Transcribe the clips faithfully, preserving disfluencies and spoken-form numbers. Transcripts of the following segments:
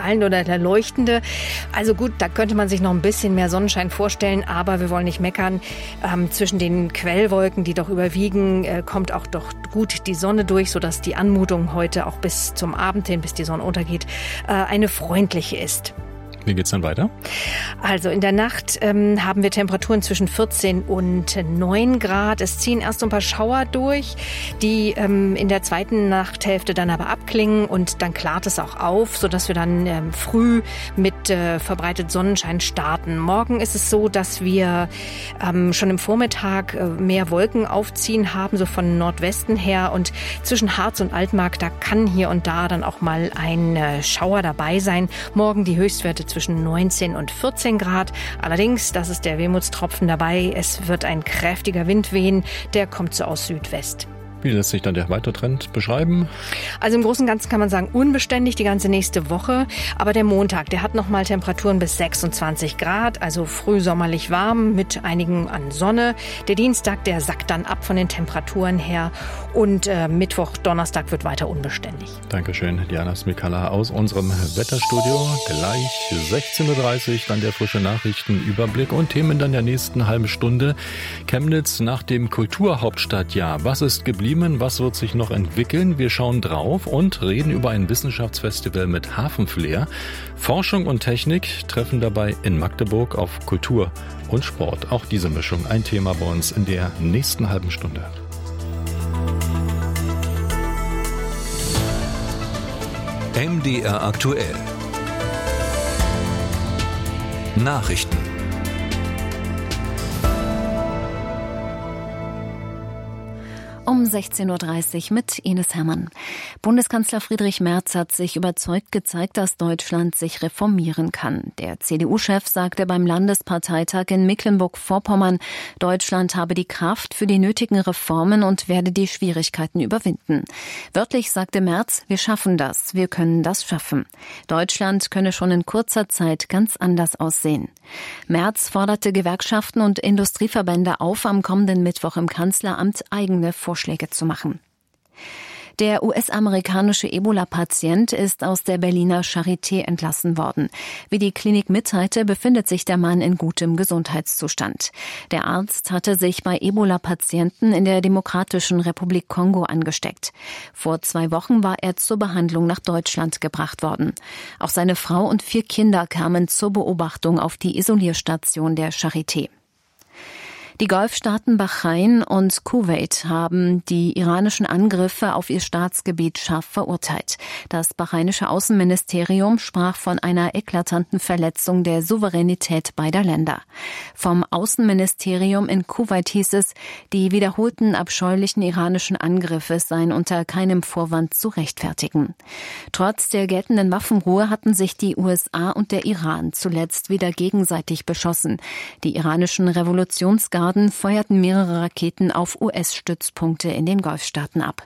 strahlende oder der leuchtende. Also gut, da könnte man sich noch ein bisschen mehr Sonnenschein vorstellen, aber wir wollen nicht meckern. Ähm, zwischen den Quellwolken, die doch überwiegen, äh, kommt auch doch gut die Sonne durch, sodass die Anmutung heute auch bis zum Abend hin, bis die Sonne untergeht, äh, eine freundliche ist. Wie geht's dann weiter? Also in der Nacht ähm, haben wir Temperaturen zwischen vierzehn und neun Grad. Es ziehen erst so ein paar Schauer durch, die ähm, in der zweiten Nachthälfte dann aber abklingen und dann klart es auch auf, sodass wir dann ähm, früh mit äh, verbreitet Sonnenschein starten. Morgen ist es so, dass wir ähm, schon im Vormittag äh, mehr Wolken aufziehen haben, so von Nordwesten her, und zwischen Harz und Altmark, da kann hier und da dann auch mal ein äh, Schauer dabei sein. Morgen die Höchstwerte zwischen neunzehn und vierzehn Grad. Allerdings, das ist der Wermutstropfen dabei, es wird ein kräftiger Wind wehen, der kommt so aus Südwest. Wie lässt sich dann der weitere Trend beschreiben? Also im Großen und Ganzen kann man sagen, unbeständig die ganze nächste Woche. Aber der Montag, der hat nochmal Temperaturen bis sechsundzwanzig Grad, also frühsommerlich warm mit einigen an Sonne. Der Dienstag, der sackt dann ab von den Temperaturen her. Und äh, Mittwoch, Donnerstag wird weiter unbeständig. Dankeschön, Diana Smikala aus unserem Wetterstudio. Gleich sechzehn Uhr dreißig, dann der frische Nachrichtenüberblick und Themen dann der nächsten halben Stunde. Chemnitz nach dem Kulturhauptstadtjahr. Was ist geblieben? Was wird sich noch entwickeln? Wir schauen drauf und reden über ein Wissenschaftsfestival mit Hafenflair. Forschung und Technik treffen dabei in Magdeburg auf Kultur und Sport. Auch diese Mischung ein Thema bei uns in der nächsten halben Stunde. M D R aktuell. Nachrichten. Um sechzehn Uhr dreißig mit Ines Herrmann. Bundeskanzler Friedrich Merz hat sich überzeugt gezeigt, dass Deutschland sich reformieren kann. Der C D U-Chef sagte beim Landesparteitag in Mecklenburg-Vorpommern, Deutschland habe die Kraft für die nötigen Reformen und werde die Schwierigkeiten überwinden. Wörtlich sagte Merz, wir schaffen das, wir können das schaffen. Deutschland könne schon in kurzer Zeit ganz anders aussehen. Merz forderte Gewerkschaften und Industrieverbände auf, am kommenden Mittwoch im Kanzleramt eigene Vorschläge zu machen. Der U S-amerikanische Ebola-Patient ist aus der Berliner Charité entlassen worden. Wie die Klinik mitteilte, befindet sich der Mann in gutem Gesundheitszustand. Der Arzt hatte sich bei Ebola-Patienten in der Demokratischen Republik Kongo angesteckt. Vor zwei Wochen war er zur Behandlung nach Deutschland gebracht worden. Auch seine Frau und vier Kinder kamen zur Beobachtung auf die Isolierstation der Charité. Die Golfstaaten Bahrain und Kuwait haben die iranischen Angriffe auf ihr Staatsgebiet scharf verurteilt. Das bahrainische Außenministerium sprach von einer eklatanten Verletzung der Souveränität beider Länder. Vom Außenministerium in Kuwait hieß es, die wiederholten abscheulichen iranischen Angriffe seien unter keinem Vorwand zu rechtfertigen. Trotz der geltenden Waffenruhe hatten sich die U S A und der Iran zuletzt wieder gegenseitig beschossen. Die iranischen Revolutionsgarden feuerten mehrere Raketen auf U S-Stützpunkte in den Golfstaaten ab.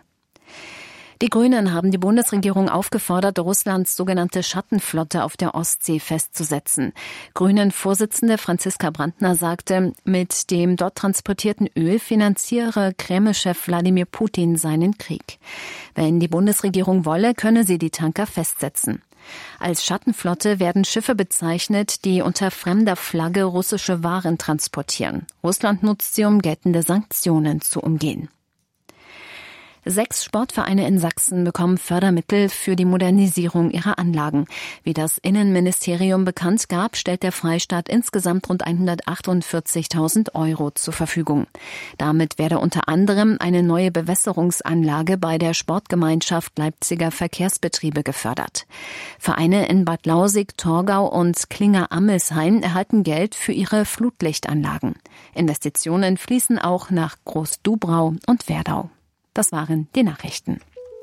Die Grünen haben die Bundesregierung aufgefordert, Russlands sogenannte Schattenflotte auf der Ostsee festzusetzen. Grünen-Vorsitzende Franziska Brandner sagte, mit dem dort transportierten Öl finanziere Kreml-Chef Wladimir Putin seinen Krieg. Wenn die Bundesregierung wolle, könne sie die Tanker festsetzen. Als Schattenflotte werden Schiffe bezeichnet, die unter fremder Flagge russische Waren transportieren. Russland nutzt sie, um geltende Sanktionen zu umgehen. Sechs Sportvereine in Sachsen bekommen Fördermittel für die Modernisierung ihrer Anlagen. Wie das Innenministerium bekannt gab, stellt der Freistaat insgesamt rund hundertachtundvierzigtausend Euro zur Verfügung. Damit werde unter anderem eine neue Bewässerungsanlage bei der Sportgemeinschaft Leipziger Verkehrsbetriebe gefördert. Vereine in Bad Lausig, Torgau und Klinger-Ammelsheim erhalten Geld für ihre Flutlichtanlagen. Investitionen fließen auch nach Groß-Dubrau und Werdau. Das waren die Nachrichten.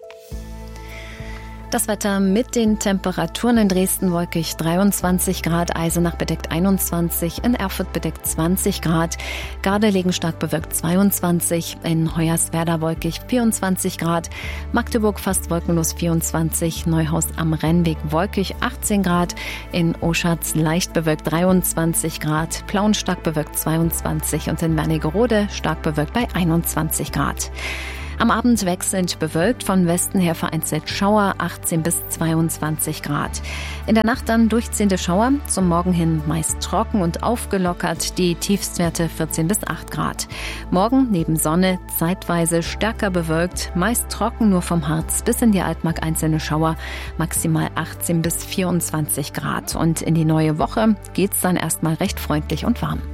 Das Wetter mit den Temperaturen: in Dresden wolkig dreiundzwanzig Grad, Eisenach bedeckt einundzwanzig, in Erfurt bedeckt zwanzig Grad, Gardelegen stark bewölkt zweiundzwanzig, in Hoyerswerda wolkig vierundzwanzig Grad, Magdeburg fast wolkenlos vierundzwanzig, Neuhaus am Rennweg wolkig achtzehn Grad, in Oschatz leicht bewölkt dreiundzwanzig Grad, Plauen stark bewölkt zweiundzwanzig und in Wernigerode stark bewölkt bei einundzwanzig Grad. Am Abend wechselnd bewölkt, von Westen her vereinzelt Schauer, achtzehn bis zweiundzwanzig Grad. In der Nacht dann durchziehende Schauer, zum Morgen hin meist trocken und aufgelockert, die Tiefstwerte vierzehn bis acht Grad. Morgen neben Sonne zeitweise stärker bewölkt, meist trocken, nur vom Harz bis in die Altmark einzelne Schauer, maximal achtzehn bis vierundzwanzig Grad. Und in die neue Woche geht's dann erstmal recht freundlich und warm.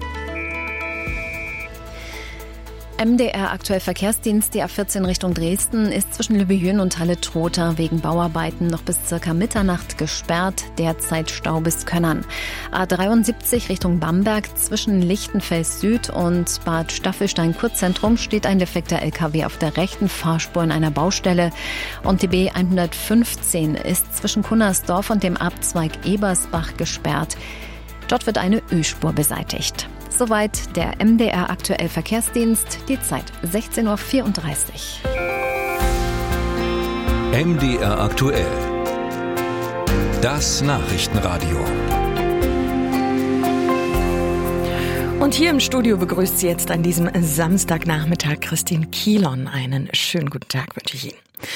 M D R aktuell Verkehrsdienst, die A vierzehn Richtung Dresden, ist zwischen Lübbehün und Halle-Trotha wegen Bauarbeiten noch bis circa Mitternacht gesperrt, derzeit Stau bis Könnern. A dreiundsiebzig Richtung Bamberg zwischen Lichtenfels Süd und Bad Staffelstein-Kurzzentrum steht ein defekter L K W auf der rechten Fahrspur in einer Baustelle. Und die B hundertfünfzehn ist zwischen Kunnersdorf und dem Abzweig Ebersbach gesperrt. Dort wird eine Ö-Spur beseitigt. Soweit der M D R aktuell Verkehrsdienst, die Zeit sechzehn Uhr vierunddreißig. M D R aktuell. Das Nachrichtenradio. Und hier im Studio begrüßt sie jetzt an diesem Samstagnachmittag Christine Kielon. Einen schönen guten Tag wünsche ich Ihnen.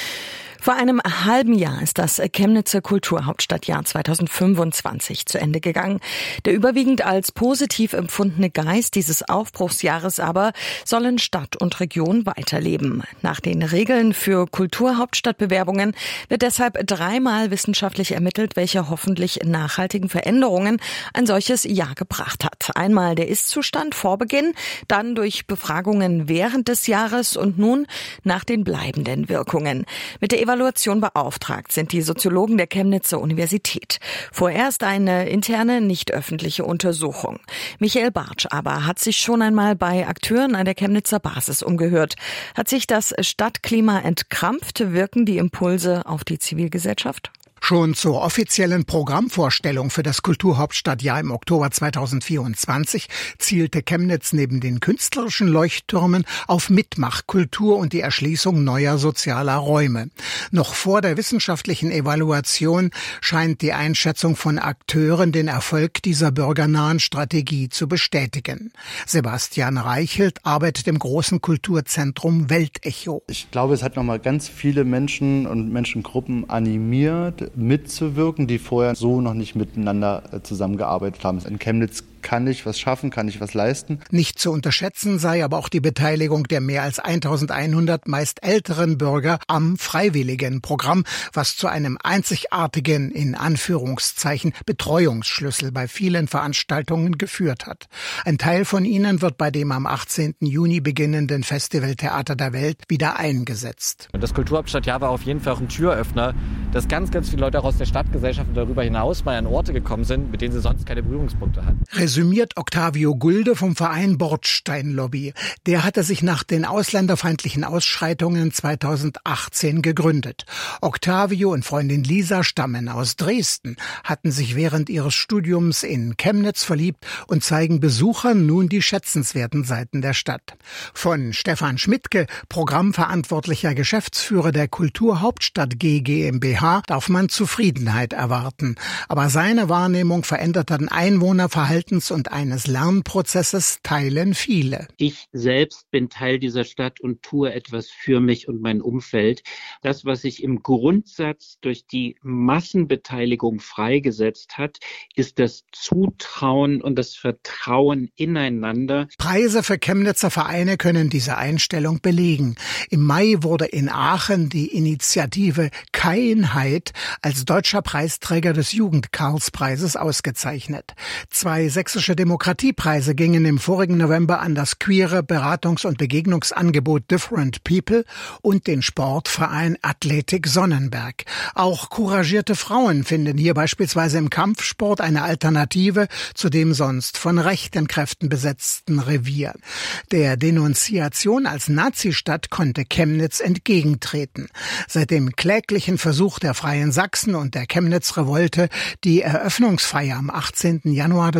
Vor einem halben Jahr ist das Chemnitzer Kulturhauptstadtjahr zweitausendfünfundzwanzig zu Ende gegangen. Der überwiegend als positiv empfundene Geist dieses Aufbruchsjahres aber soll in Stadt und Region weiterleben. Nach den Regeln für Kulturhauptstadtbewerbungen wird deshalb dreimal wissenschaftlich ermittelt, welche hoffentlich nachhaltigen Veränderungen ein solches Jahr gebracht hat. Einmal der Ist-Zustand vor Beginn, dann durch Befragungen während des Jahres und nun nach den bleibenden Wirkungen. Mit der Evaluation beauftragt sind die Soziologen der Chemnitzer Universität. Vorerst eine interne, nicht öffentliche Untersuchung. Michael Bartsch aber hat sich schon einmal bei Akteuren an der Chemnitzer Basis umgehört. Hat sich das Stadtklima entkrampft? Wirken die Impulse auf die Zivilgesellschaft? Schon zur offiziellen Programmvorstellung für das Kulturhauptstadtjahr im Oktober zweitausendvierundzwanzig zielte Chemnitz neben den künstlerischen Leuchttürmen auf Mitmachkultur und die Erschließung neuer sozialer Räume. Noch vor der wissenschaftlichen Evaluation scheint die Einschätzung von Akteuren den Erfolg dieser bürgernahen Strategie zu bestätigen. Sebastian Reichelt arbeitet im großen Kulturzentrum Weltecho. Ich glaube, es hat nochmal ganz viele Menschen und Menschengruppen animiert, mitzuwirken, die vorher so noch nicht miteinander zusammengearbeitet haben. In Chemnitz kann ich was schaffen, kann ich was leisten. Nicht zu unterschätzen sei aber auch die Beteiligung der mehr als eintausendeinhundert meist älteren Bürger am Freiwilligenprogramm, was zu einem einzigartigen, in Anführungszeichen, Betreuungsschlüssel bei vielen Veranstaltungen geführt hat. Ein Teil von ihnen wird bei dem am achtzehnten Juni beginnenden Festival Theater der Welt wieder eingesetzt. Das Kulturhauptstadtjahr war auf jeden Fall auch ein Türöffner, dass ganz, ganz viele Leute auch aus der Stadtgesellschaft und darüber hinaus mal an Orte gekommen sind, mit denen sie sonst keine Berührungspunkte hatten. Resümiert Octavio Gulde vom Verein Bordstein Lobby. Der hatte sich nach den ausländerfeindlichen Ausschreitungen zweitausendachtzehn gegründet. Octavio und Freundin Lisa stammen aus Dresden, hatten sich während ihres Studiums in Chemnitz verliebt und zeigen Besuchern nun die schätzenswerten Seiten der Stadt. Von Stefan Schmidtke, programmverantwortlicher Geschäftsführer der Kulturhauptstadt G GmbH, darf man Zufriedenheit erwarten. Aber seine Wahrnehmung veränderten Einwohnerverhaltens und eines Lernprozesses teilen viele. Ich selbst bin Teil dieser Stadt und tue etwas für mich und mein Umfeld. Das, was sich im Grundsatz durch die Massenbeteiligung freigesetzt hat, ist das Zutrauen und das Vertrauen ineinander. Preise für Chemnitzer Vereine können diese Einstellung belegen. Im Mai wurde in Aachen die Initiative Keinheit als deutscher Preisträger des Jugend-Karls-Preises ausgezeichnet. Zwei sächsische Demokratiepreise gingen im vorigen November an das queere Beratungs- und Begegnungsangebot Different People und den Sportverein Athletik Sonnenberg. Auch couragierte Frauen finden hier beispielsweise im Kampfsport eine Alternative zu dem sonst von rechten Kräften besetzten Revier. Der Denunziation als Nazistadt konnte Chemnitz entgegentreten. Seit dem kläglichen Versuch der Freien Sachsen und der Chemnitz-Revolte, die Eröffnungsfeier am achtzehnten Januar des Vorjahres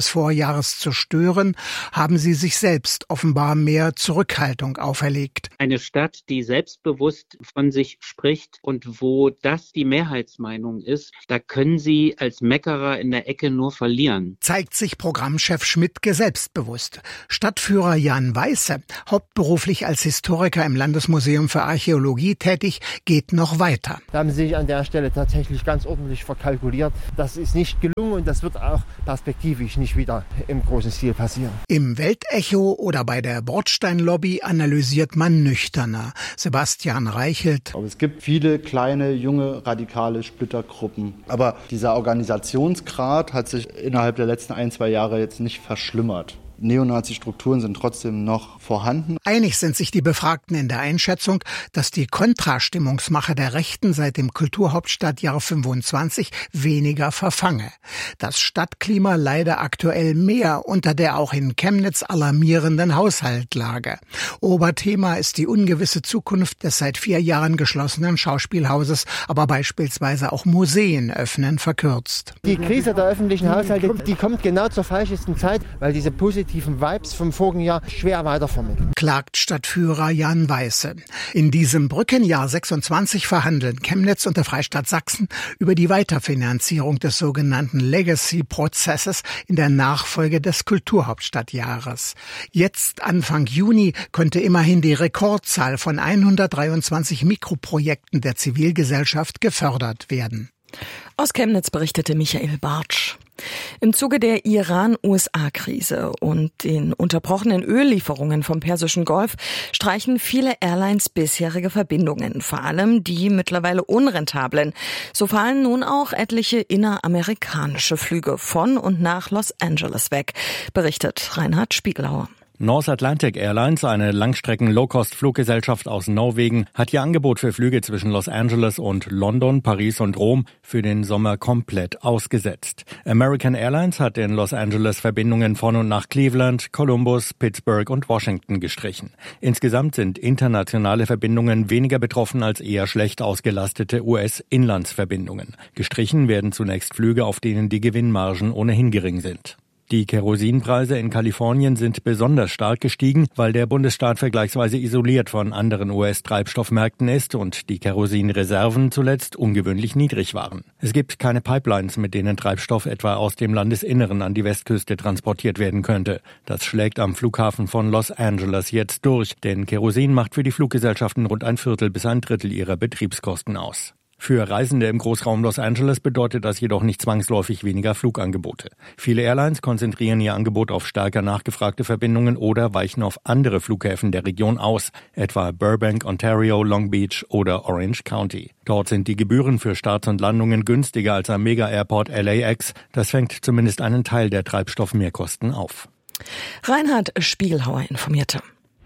Jahres zu stören, haben sie sich selbst offenbar mehr Zurückhaltung auferlegt. Eine Stadt, die selbstbewusst von sich spricht und wo das die Mehrheitsmeinung ist, da können sie als Meckerer in der Ecke nur verlieren. Zeigt sich Programmchef Schmidtke selbstbewusst. Stadtführer Jan Weiße, hauptberuflich als Historiker im Landesmuseum für Archäologie tätig, geht noch weiter. Da haben sie sich an der Stelle tatsächlich ganz ordentlich verkalkuliert. Das ist nicht gelungen und das wird auch perspektivisch nicht wieder im großen Stil passieren. Im Weltecho oder bei der Bordsteinlobby analysiert man nüchterner. Sebastian Reichelt. Aber es gibt viele kleine, junge, radikale Splittergruppen. Aber dieser Organisationsgrad hat sich innerhalb der letzten ein, zwei Jahre jetzt nicht verschlimmert. Neonazi-Strukturen sind trotzdem noch vorhanden. Einig sind sich die Befragten in der Einschätzung, dass die Kontrastimmungsmache der Rechten seit dem Kulturhauptstadtjahr fünfundzwanzig weniger verfange. Das Stadtklima leide aktuell mehr unter der auch in Chemnitz alarmierenden Haushaltlage. Oberthema ist die ungewisse Zukunft des seit vier Jahren geschlossenen Schauspielhauses, aber beispielsweise auch Museen öffnen verkürzt. Die Krise der öffentlichen Haushalte, die kommt genau zur falschesten Zeit, weil diese positive tiefen Vibes vom vorigen Jahr schwer weitervermitteln. Klagt Stadtführer Jan Weiße. In diesem Brückenjahr sechsundzwanzig verhandeln Chemnitz und der Freistaat Sachsen über die Weiterfinanzierung des sogenannten Legacy-Prozesses in der Nachfolge des Kulturhauptstadtjahres. Jetzt Anfang Juni konnte immerhin die Rekordzahl von hundertdreiundzwanzig Mikroprojekten der Zivilgesellschaft gefördert werden. Aus Chemnitz berichtete Michael Bartsch. Im Zuge der Iran-U S A-Krise und den unterbrochenen Öllieferungen vom Persischen Golf streichen viele Airlines bisherige Verbindungen, vor allem die mittlerweile unrentablen. So fallen nun auch etliche inneramerikanische Flüge von und nach Los Angeles weg, berichtet Reinhard Spiegelauer. North Atlantic Airlines, eine Langstrecken-Low-Cost-Fluggesellschaft aus Norwegen, hat ihr Angebot für Flüge zwischen Los Angeles und London, Paris und Rom für den Sommer komplett ausgesetzt. American Airlines hat in Los Angeles Verbindungen von und nach Cleveland, Columbus, Pittsburgh und Washington gestrichen. Insgesamt sind internationale Verbindungen weniger betroffen als eher schlecht ausgelastete U S-Inlandsverbindungen. Gestrichen werden zunächst Flüge, auf denen die Gewinnmargen ohnehin gering sind. Die Kerosinpreise in Kalifornien sind besonders stark gestiegen, weil der Bundesstaat vergleichsweise isoliert von anderen U S-Treibstoffmärkten ist und die Kerosinreserven zuletzt ungewöhnlich niedrig waren. Es gibt keine Pipelines, mit denen Treibstoff etwa aus dem Landesinneren an die Westküste transportiert werden könnte. Das schlägt am Flughafen von Los Angeles jetzt durch, denn Kerosin macht für die Fluggesellschaften rund ein Viertel bis ein Drittel ihrer Betriebskosten aus. Für Reisende im Großraum Los Angeles bedeutet das jedoch nicht zwangsläufig weniger Flugangebote. Viele Airlines konzentrieren ihr Angebot auf stärker nachgefragte Verbindungen oder weichen auf andere Flughäfen der Region aus, etwa Burbank, Ontario, Long Beach oder Orange County. Dort sind die Gebühren für Starts und Landungen günstiger als am Mega-Airport L A X. Das fängt zumindest einen Teil der Treibstoffmehrkosten auf. Reinhard Spiegelhauer informierte.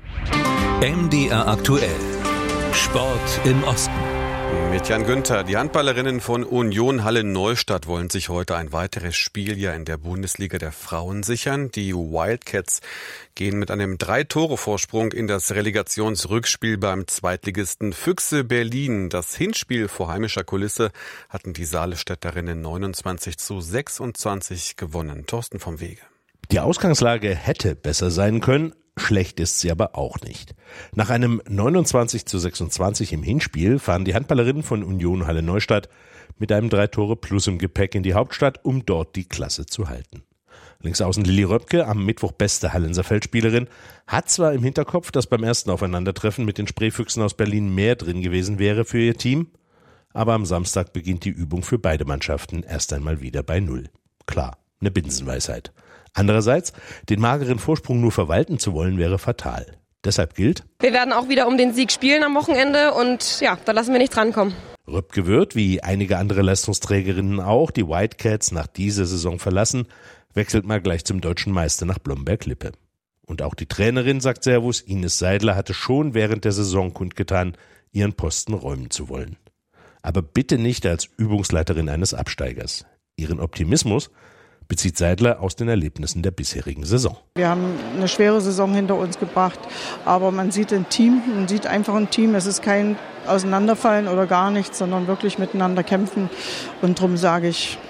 M D R aktuell. Sport im Osten. Mit Jan Günther. Die Handballerinnen von Union Halle-Neustadt wollen sich heute ein weiteres Spieljahr in der Bundesliga der Frauen sichern. Die Wildcats gehen mit einem Drei-Tore-Vorsprung in das Relegationsrückspiel beim Zweitligisten Füchse Berlin. Das Hinspiel vor heimischer Kulisse hatten die Salestädterinnen neunundzwanzig zu sechsundzwanzig gewonnen. Thorsten vom Wege. Die Ausgangslage hätte besser sein können. Schlecht ist sie aber auch nicht. Nach einem neunundzwanzig zu sechsundzwanzig im Hinspiel fahren die Handballerinnen von Union Halle-Neustadt mit einem Drei-Tore-Plus im Gepäck in die Hauptstadt, um dort die Klasse zu halten. Linksaußen Lilly Röpke, am Mittwoch beste Hallenser Feldspielerin, hat zwar im Hinterkopf, dass beim ersten Aufeinandertreffen mit den Spreefüchsen aus Berlin mehr drin gewesen wäre für ihr Team, aber am Samstag beginnt die Übung für beide Mannschaften erst einmal wieder bei Null. Klar, eine Binsenweisheit. Andererseits, den mageren Vorsprung nur verwalten zu wollen, wäre fatal. Deshalb gilt: Wir werden auch wieder um den Sieg spielen am Wochenende und ja, da lassen wir nicht drankommen. Röpke wird, wie einige andere Leistungsträgerinnen auch, die Wildcats nach dieser Saison verlassen, wechselt mal gleich zum deutschen Meister nach Blomberg-Lippe. Und auch die Trainerin, sagt Servus, Ines Seidler hatte schon während der Saison kundgetan, ihren Posten räumen zu wollen. Aber bitte nicht als Übungsleiterin eines Absteigers. Ihren Optimismus bezieht Seidler aus den Erlebnissen der bisherigen Saison. Wir haben eine schwere Saison hinter uns gebracht, aber man sieht ein Team, man sieht einfach ein Team. Es ist kein Auseinanderfallen oder gar nichts, sondern wirklich miteinander kämpfen. Und darum sage ich,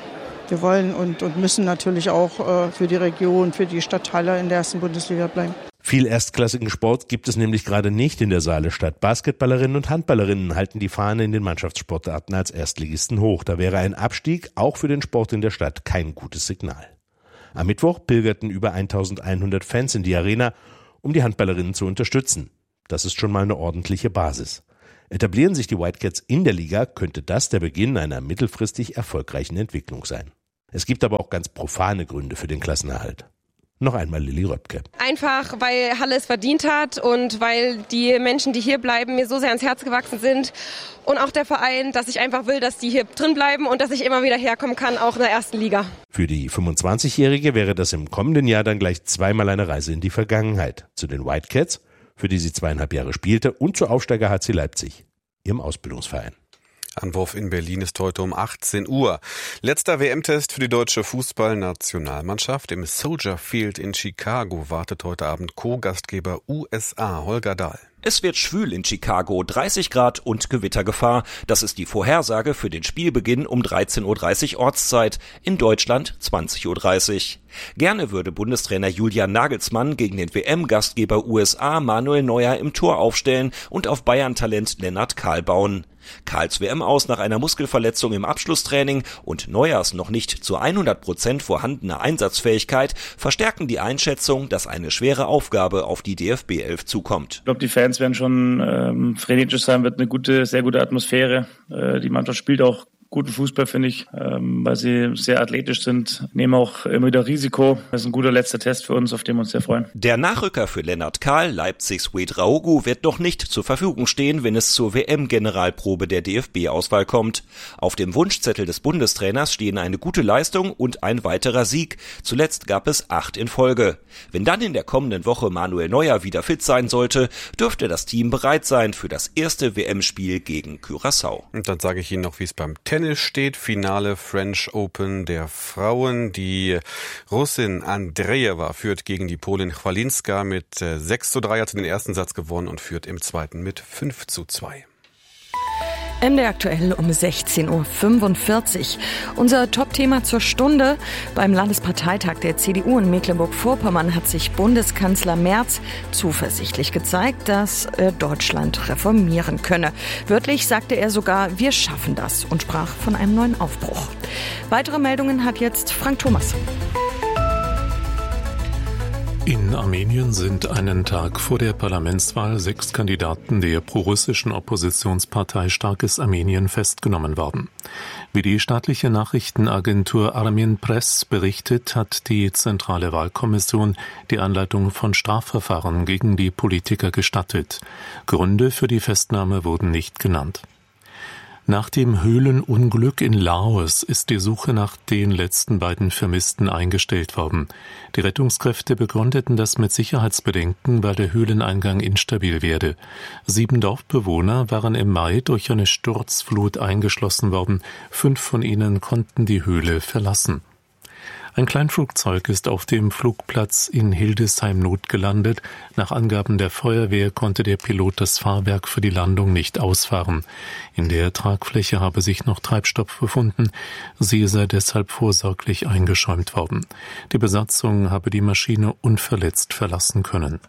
wir wollen und, und müssen natürlich auch äh, für die Region, für die Stadtteile in der ersten Bundesliga bleiben. Viel erstklassigen Sport gibt es nämlich gerade nicht in der Saale-Stadt. Basketballerinnen und Handballerinnen halten die Fahne in den Mannschaftssportarten als Erstligisten hoch. Da wäre ein Abstieg auch für den Sport in der Stadt kein gutes Signal. Am Mittwoch pilgerten über eintausendeinhundert Fans in die Arena, um die Handballerinnen zu unterstützen. Das ist schon mal eine ordentliche Basis. Etablieren sich die Whitecats in der Liga, könnte das der Beginn einer mittelfristig erfolgreichen Entwicklung sein. Es gibt aber auch ganz profane Gründe für den Klassenerhalt. Noch einmal Lilly Röpke. Einfach, weil Halle es verdient hat und weil die Menschen, die hier bleiben, mir so sehr ans Herz gewachsen sind. Und auch der Verein, dass ich einfach will, dass die hier drin bleiben und dass ich immer wieder herkommen kann, auch in der ersten Liga. Für die fünfundzwanzigjährige wäre das im kommenden Jahr dann gleich zweimal eine Reise in die Vergangenheit. Zu den Whitecats, für die sie zweieinhalb Jahre spielte, und zu Aufsteiger H C Leipzig, ihrem Ausbildungsverein. Anwurf in Berlin ist heute um achtzehn Uhr. Letzter W M-Test für die deutsche Fußballnationalmannschaft. Im Soldier Field in Chicago wartet heute Abend Co-Gastgeber U S A Holger Dahl. Es wird schwül in Chicago, dreißig Grad und Gewittergefahr. Das ist die Vorhersage für den Spielbeginn um dreizehn Uhr dreißig Ortszeit, in Deutschland zwanzig Uhr dreißig. Gerne würde Bundestrainer Julian Nagelsmann gegen den W M-Gastgeber U S A Manuel Neuer im Tor aufstellen und auf Bayern-Talent Lennart Kahl bauen. Kahls W M-Aus nach einer Muskelverletzung im Abschlusstraining und Neuers noch nicht zu hundert Prozent vorhandene Einsatzfähigkeit verstärken die Einschätzung, dass eine schwere Aufgabe auf die D F B elf zukommt. Ich glaube, die Fans werden schon ähm, frenetisch sein, wird eine gute, sehr gute Atmosphäre. Äh, die Mannschaft spielt auch guten Fußball, finde ich, ähm, weil sie sehr athletisch sind, nehmen auch immer wieder Risiko. Das ist ein guter letzter Test für uns, auf den wir uns sehr freuen. Der Nachrücker für Lennart Kahl, Leipzigs Ouedraogo, wird noch nicht zur Verfügung stehen, wenn es zur W M-Generalprobe der D F B-Auswahl kommt. Auf dem Wunschzettel des Bundestrainers stehen eine gute Leistung und ein weiterer Sieg. Zuletzt gab es acht in Folge. Wenn dann in der kommenden Woche Manuel Neuer wieder fit sein sollte, dürfte das Team bereit sein für das erste W M-Spiel gegen Curaçao. Und dann sage ich Ihnen noch, wie es beim Tennis steht. Finale French Open der Frauen. Die Russin Andreeva führt gegen die Polin Chwalinska mit sechs zu drei, hat sie den ersten Satz gewonnen und führt im zweiten mit fünf zu zwei. M D aktuell um sechzehn Uhr fünfundvierzig. Unser Top-Thema zur Stunde. Beim Landesparteitag der C D U in Mecklenburg-Vorpommern hat sich Bundeskanzler Merz zuversichtlich gezeigt, dass er Deutschland reformieren könne. Wörtlich sagte er sogar, wir schaffen das, und sprach von einem neuen Aufbruch. Weitere Meldungen hat jetzt Frank Thomas. In Armenien sind einen Tag vor der Parlamentswahl sechs Kandidaten der prorussischen Oppositionspartei Starkes Armenien festgenommen worden. Wie die staatliche Nachrichtenagentur Armen Press berichtet, hat die Zentrale Wahlkommission die Einleitung von Strafverfahren gegen die Politiker gestattet. Gründe für die Festnahme wurden nicht genannt. Nach dem Höhlenunglück in Laos ist die Suche nach den letzten beiden Vermissten eingestellt worden. Die Rettungskräfte begründeten das mit Sicherheitsbedenken, weil der Höhleneingang instabil werde. Sieben Dorfbewohner waren im Mai durch eine Sturzflut eingeschlossen worden. Fünf von ihnen konnten die Höhle verlassen. Ein Kleinflugzeug ist auf dem Flugplatz in Hildesheim notgelandet. Nach Angaben der Feuerwehr konnte der Pilot das Fahrwerk für die Landung nicht ausfahren. In der Tragfläche habe sich noch Treibstoff befunden. Sie sei deshalb vorsorglich eingeschäumt worden. Die Besatzung habe die Maschine unverletzt verlassen können.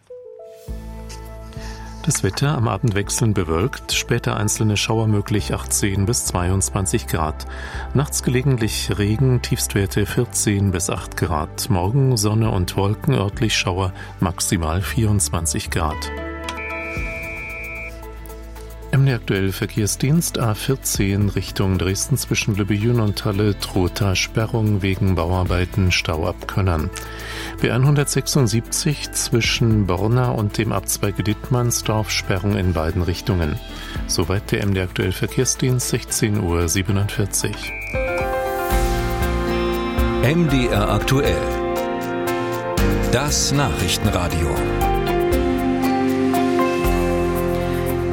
Das Wetter am Abend wechselnd bewölkt, später einzelne Schauer möglich achtzehn bis zweiundzwanzig Grad. Nachts gelegentlich Regen, Tiefstwerte vierzehn bis acht Grad. Morgen Sonne und Wolken, örtlich Schauer, maximal vierundzwanzig Grad. M D aktuell Verkehrsdienst A vierzehn Richtung Dresden zwischen Lübbejün und Halle droht Sperrung wegen Bauarbeiten, Stau ab Könnern. B hundertsechsundsiebzig zwischen Borna und dem Abzweige Dittmannsdorf, Sperrung in beiden Richtungen. Soweit der M D aktuell Verkehrsdienst, sechzehn Uhr siebenundvierzig. M D R aktuell. Das Nachrichtenradio.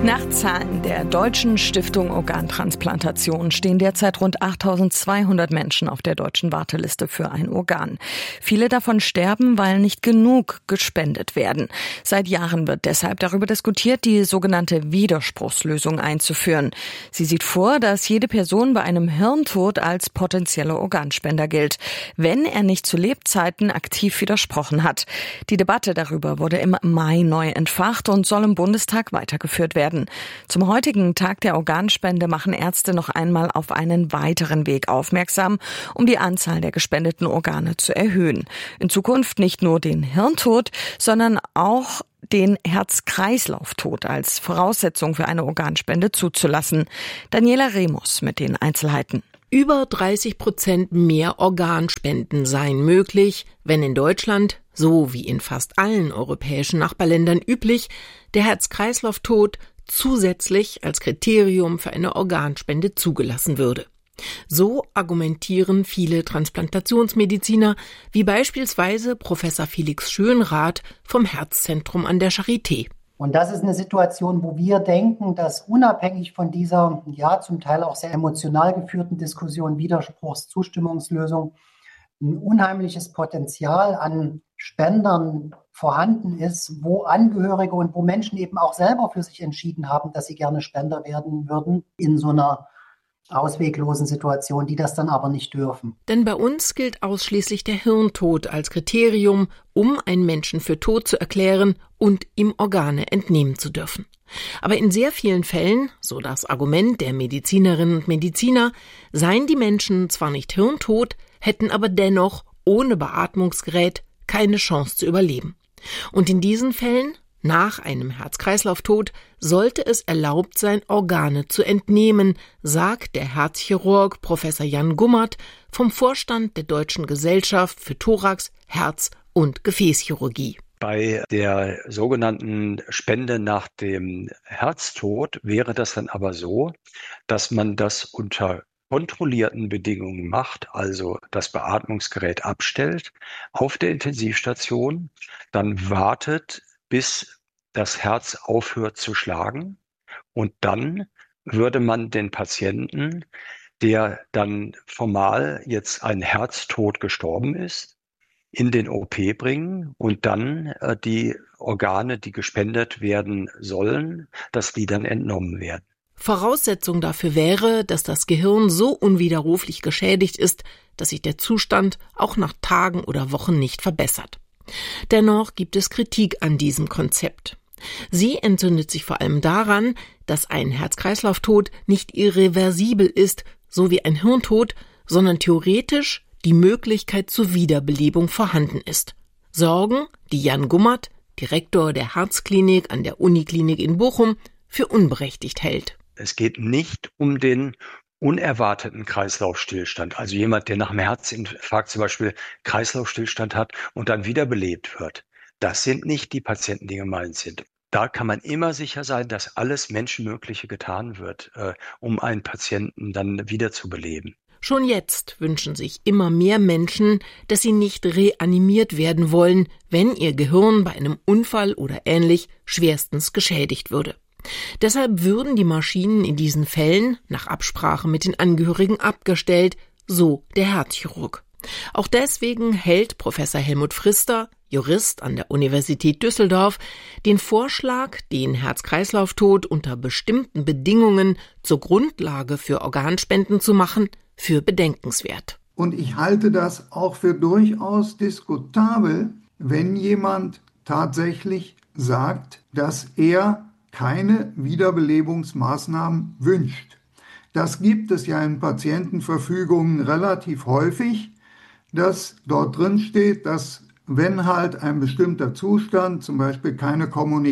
Nach Zahlen der Deutschen Stiftung Organtransplantation stehen derzeit rund achttausendzweihundert Menschen auf der deutschen Warteliste für ein Organ. Viele davon sterben, weil nicht genug gespendet werden. Seit Jahren wird deshalb darüber diskutiert, die sogenannte Widerspruchslösung einzuführen. Sie sieht vor, dass jede Person bei einem Hirntod als potenzieller Organspender gilt, wenn er nicht zu Lebzeiten aktiv widersprochen hat. Die Debatte darüber wurde im Mai neu entfacht und soll im Bundestag weitergeführt werden. Zum heutigen Tag der Organspende machen Ärzte noch einmal auf einen weiteren Weg aufmerksam, um die Anzahl der gespendeten Organe zu erhöhen. In Zukunft nicht nur den Hirntod, sondern auch den Herz-Kreislauf-Tod als Voraussetzung für eine Organspende zuzulassen. Daniela Remus mit den Einzelheiten. Über dreißig Prozent mehr Organspenden seien möglich, wenn in Deutschland, so wie in fast allen europäischen Nachbarländern üblich, der Herz-Kreislauf-Tod zusätzlich als Kriterium für eine Organspende zugelassen würde. So argumentieren viele Transplantationsmediziner, wie beispielsweise Professor Felix Schönrath vom Herzzentrum an der Charité. Und das ist eine Situation, wo wir denken, dass unabhängig von dieser, ja, zum Teil auch sehr emotional geführten Diskussion Widerspruchs-Zustimmungslösung ein unheimliches Potenzial an Spendern vorhanden ist, wo Angehörige und wo Menschen eben auch selber für sich entschieden haben, dass sie gerne Spender werden würden in so einer ausweglosen Situation, die das dann aber nicht dürfen. Denn bei uns gilt ausschließlich der Hirntod als Kriterium, um einen Menschen für tot zu erklären und ihm Organe entnehmen zu dürfen. Aber in sehr vielen Fällen, so das Argument der Medizinerinnen und Mediziner, seien die Menschen zwar nicht hirntot, hätten aber dennoch ohne Beatmungsgerät keine Chance zu überleben. Und in diesen Fällen, nach einem Herz-Kreislauf-Tod, sollte es erlaubt sein, Organe zu entnehmen, sagt der Herzchirurg Professor Jan Gummert vom Vorstand der Deutschen Gesellschaft für Thorax-, Herz- und Gefäßchirurgie. Bei der sogenannten Spende nach dem Herztod wäre das dann aber so, dass man das unter kontrollierten Bedingungen macht, also das Beatmungsgerät abstellt auf der Intensivstation, dann wartet, bis das Herz aufhört zu schlagen und dann würde man den Patienten, der dann formal jetzt ein Herztod gestorben ist, in den O P bringen und dann äh, die Organe, die gespendet werden sollen, dass die dann entnommen werden. Voraussetzung dafür wäre, dass das Gehirn so unwiderruflich geschädigt ist, dass sich der Zustand auch nach Tagen oder Wochen nicht verbessert. Dennoch gibt es Kritik an diesem Konzept. Sie entzündet sich vor allem daran, dass ein Herz-Kreislauf-Tod nicht irreversibel ist, so wie ein Hirntod, sondern theoretisch die Möglichkeit zur Wiederbelebung vorhanden ist. Sorgen, die Jan Gummert, Direktor der Herzklinik an der Uniklinik in Bochum, für unberechtigt hält. Es geht nicht um den unerwarteten Kreislaufstillstand, also jemand, der nach einem Herzinfarkt zum Beispiel Kreislaufstillstand hat und dann wiederbelebt wird. Das sind nicht die Patienten, die gemeint sind. Da kann man immer sicher sein, dass alles Menschenmögliche getan wird, äh, um einen Patienten dann wiederzubeleben. Schon jetzt wünschen sich immer mehr Menschen, dass sie nicht reanimiert werden wollen, wenn ihr Gehirn bei einem Unfall oder ähnlich schwerstens geschädigt würde. Deshalb würden die Maschinen in diesen Fällen nach Absprache mit den Angehörigen abgestellt, so der Herzchirurg. Auch deswegen hält Professor Helmut Frister, Jurist an der Universität Düsseldorf, den Vorschlag, den Herz-Kreislauf-Tod unter bestimmten Bedingungen zur Grundlage für Organspenden zu machen, für bedenkenswert. Und ich halte das auch für durchaus diskutabel, wenn jemand tatsächlich sagt, dass er keine Wiederbelebungsmaßnahmen wünscht. Das gibt es ja in Patientenverfügungen relativ häufig, dass dort drin steht, dass wenn halt ein bestimmter Zustand, zum Beispiel keine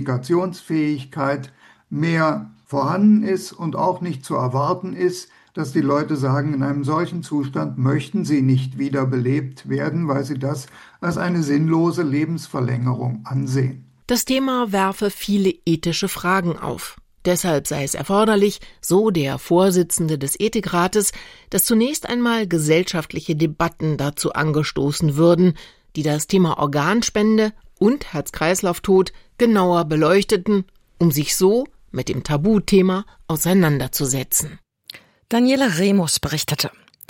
Kommunikationsfähigkeit mehr vorhanden ist und auch nicht zu erwarten ist, dass die Leute sagen, in einem solchen Zustand möchten sie nicht wiederbelebt werden, weil sie das als eine sinnlose Lebensverlängerung ansehen. Das Thema werfe viele ethische Fragen auf. Deshalb sei es erforderlich, so der Vorsitzende des Ethikrates, dass zunächst einmal gesellschaftliche Debatten dazu angestoßen würden, die das Thema Organspende und Herz-Kreislauf-Tod genauer beleuchteten, um sich so mit dem Tabuthema auseinanderzusetzen. Daniela Remus berichtete.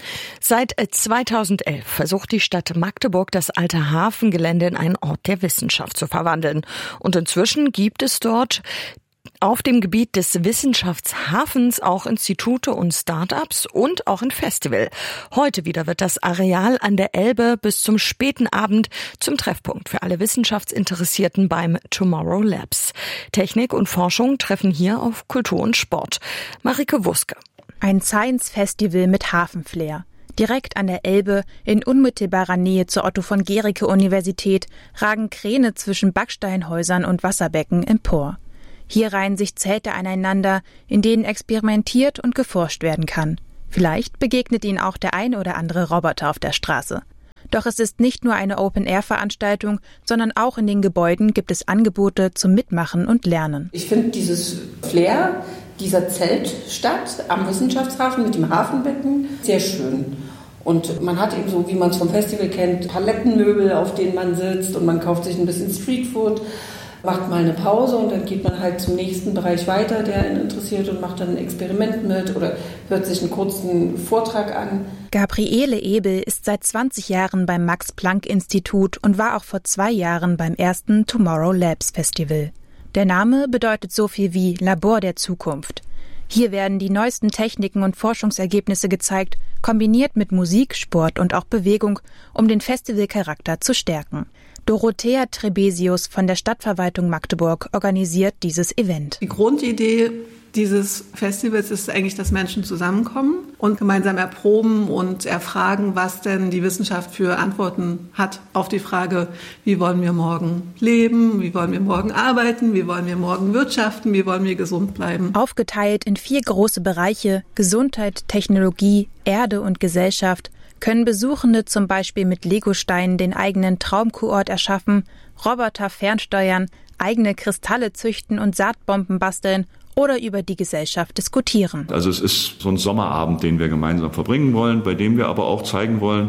Seit zweitausendelf versucht die Stadt Magdeburg, das alte Hafengelände in einen Ort der Wissenschaft zu verwandeln. Und inzwischen gibt es dort auf dem Gebiet des Wissenschaftshafens auch Institute und Start-ups und auch ein Festival. Heute wieder wird das Areal an der Elbe bis zum späten Abend zum Treffpunkt für alle Wissenschaftsinteressierten beim Tomorrow Labs. Technik und Forschung treffen hier auf Kultur und Sport. Marike Wuske. Ein Science-Festival mit Hafenflair. Direkt an der Elbe, in unmittelbarer Nähe zur Otto-von-Guericke-Universität, ragen Kräne zwischen Backsteinhäusern und Wasserbecken empor. Hier reihen sich Zelte aneinander, in denen experimentiert und geforscht werden kann. Vielleicht begegnet Ihnen auch der eine oder andere Roboter auf der Straße. Doch es ist nicht nur eine Open-Air-Veranstaltung, sondern auch in den Gebäuden gibt es Angebote zum Mitmachen und Lernen. Ich finde dieses Flair dieser Zeltstadt am Wissenschaftshafen mit dem Hafenbecken sehr schön. Und man hat eben so, wie man es vom Festival kennt, Palettenmöbel, auf denen man sitzt und man kauft sich ein bisschen Streetfood, macht mal eine Pause und dann geht man halt zum nächsten Bereich weiter, der ihn interessiert und macht dann ein Experiment mit oder hört sich einen kurzen Vortrag an. Gabriele Ebel ist seit zwanzig Jahren beim Max-Planck-Institut und war auch vor zwei Jahren beim ersten Tomorrow Labs Festival. Der Name bedeutet so viel wie Labor der Zukunft. Hier werden die neuesten Techniken und Forschungsergebnisse gezeigt, kombiniert mit Musik, Sport und auch Bewegung, um den Festivalcharakter zu stärken. Dorothea Trebesius von der Stadtverwaltung Magdeburg organisiert dieses Event. Die Grundidee dieses Festivals ist eigentlich, dass Menschen zusammenkommen und gemeinsam erproben und erfragen, was denn die Wissenschaft für Antworten hat auf die Frage, wie wollen wir morgen leben, wie wollen wir morgen arbeiten, wie wollen wir morgen wirtschaften, wie wollen wir gesund bleiben. Aufgeteilt in vier große Bereiche, Gesundheit, Technologie, Erde und Gesellschaft, können Besuchende zum Beispiel mit Legosteinen den eigenen Traumkurort erschaffen, Roboter fernsteuern, eigene Kristalle züchten und Saatbomben basteln oder über die Gesellschaft diskutieren. Also es ist so ein Sommerabend, den wir gemeinsam verbringen wollen, bei dem wir aber auch zeigen wollen,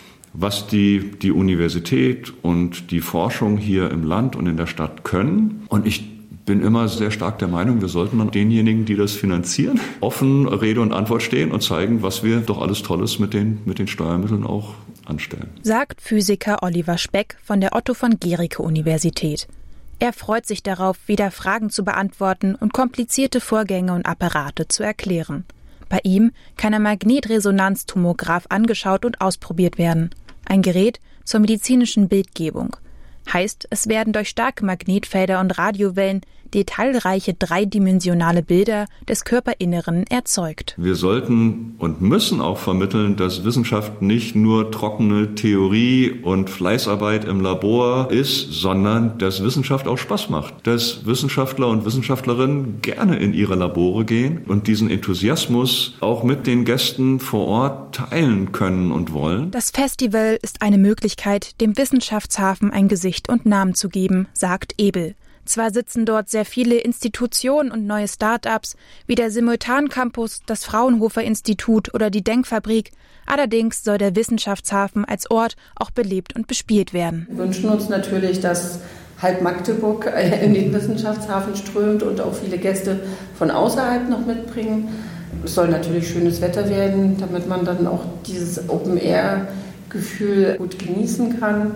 was die, die Universität und die Forschung hier im Land und in der Stadt können. Und ich bin immer sehr stark der Meinung, wir sollten denjenigen, die das finanzieren, offen Rede und Antwort stehen und zeigen, was wir doch alles Tolles mit den, mit den Steuermitteln auch anstellen. Sagt Physiker Oliver Speck von der Otto-von-Guericke-Universität. Er freut sich darauf, wieder Fragen zu beantworten und komplizierte Vorgänge und Apparate zu erklären. Bei ihm kann ein Magnetresonanztomograph angeschaut und ausprobiert werden. Ein Gerät zur medizinischen Bildgebung. Heißt, es werden durch starke Magnetfelder und Radiowellen detailreiche dreidimensionale Bilder des Körperinneren erzeugt. Wir sollten und müssen auch vermitteln, dass Wissenschaft nicht nur trockene Theorie und Fleißarbeit im Labor ist, sondern dass Wissenschaft auch Spaß macht. Dass Wissenschaftler und Wissenschaftlerinnen gerne in ihre Labore gehen und diesen Enthusiasmus auch mit den Gästen vor Ort teilen können und wollen. Das Festival ist eine Möglichkeit, dem Wissenschaftshafen ein Gesicht und Namen zu geben, sagt Ebel. Zwar sitzen dort sehr viele Institutionen und neue Start-ups, wie der Simultan-Campus, das Fraunhofer-Institut oder die Denkfabrik, allerdings soll der Wissenschaftshafen als Ort auch belebt und bespielt werden. Wir wünschen uns natürlich, dass halb Magdeburg in den Wissenschaftshafen strömt und auch viele Gäste von außerhalb noch mitbringen. Es soll natürlich schönes Wetter werden, damit man dann auch dieses Open-Air-Gefühl gut genießen kann.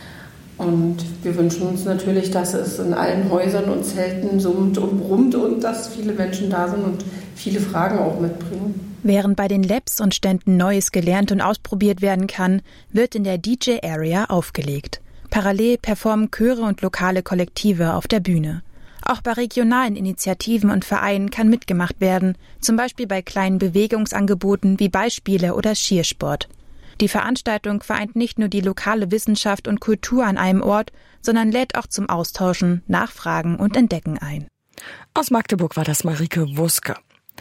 Und wir wünschen uns natürlich, dass es in allen Häusern und Zelten summt und brummt und dass viele Menschen da sind und viele Fragen auch mitbringen. Während bei den Labs und Ständen Neues gelernt und ausprobiert werden kann, wird in der D J-Area aufgelegt. Parallel performen Chöre und lokale Kollektive auf der Bühne. Auch bei regionalen Initiativen und Vereinen kann mitgemacht werden, zum Beispiel bei kleinen Bewegungsangeboten wie Beispiele oder Skiersport. Die Veranstaltung vereint nicht nur die lokale Wissenschaft und Kultur an einem Ort, sondern lädt auch zum Austauschen, Nachfragen und Entdecken ein. Aus Magdeburg war das Marike Wuske.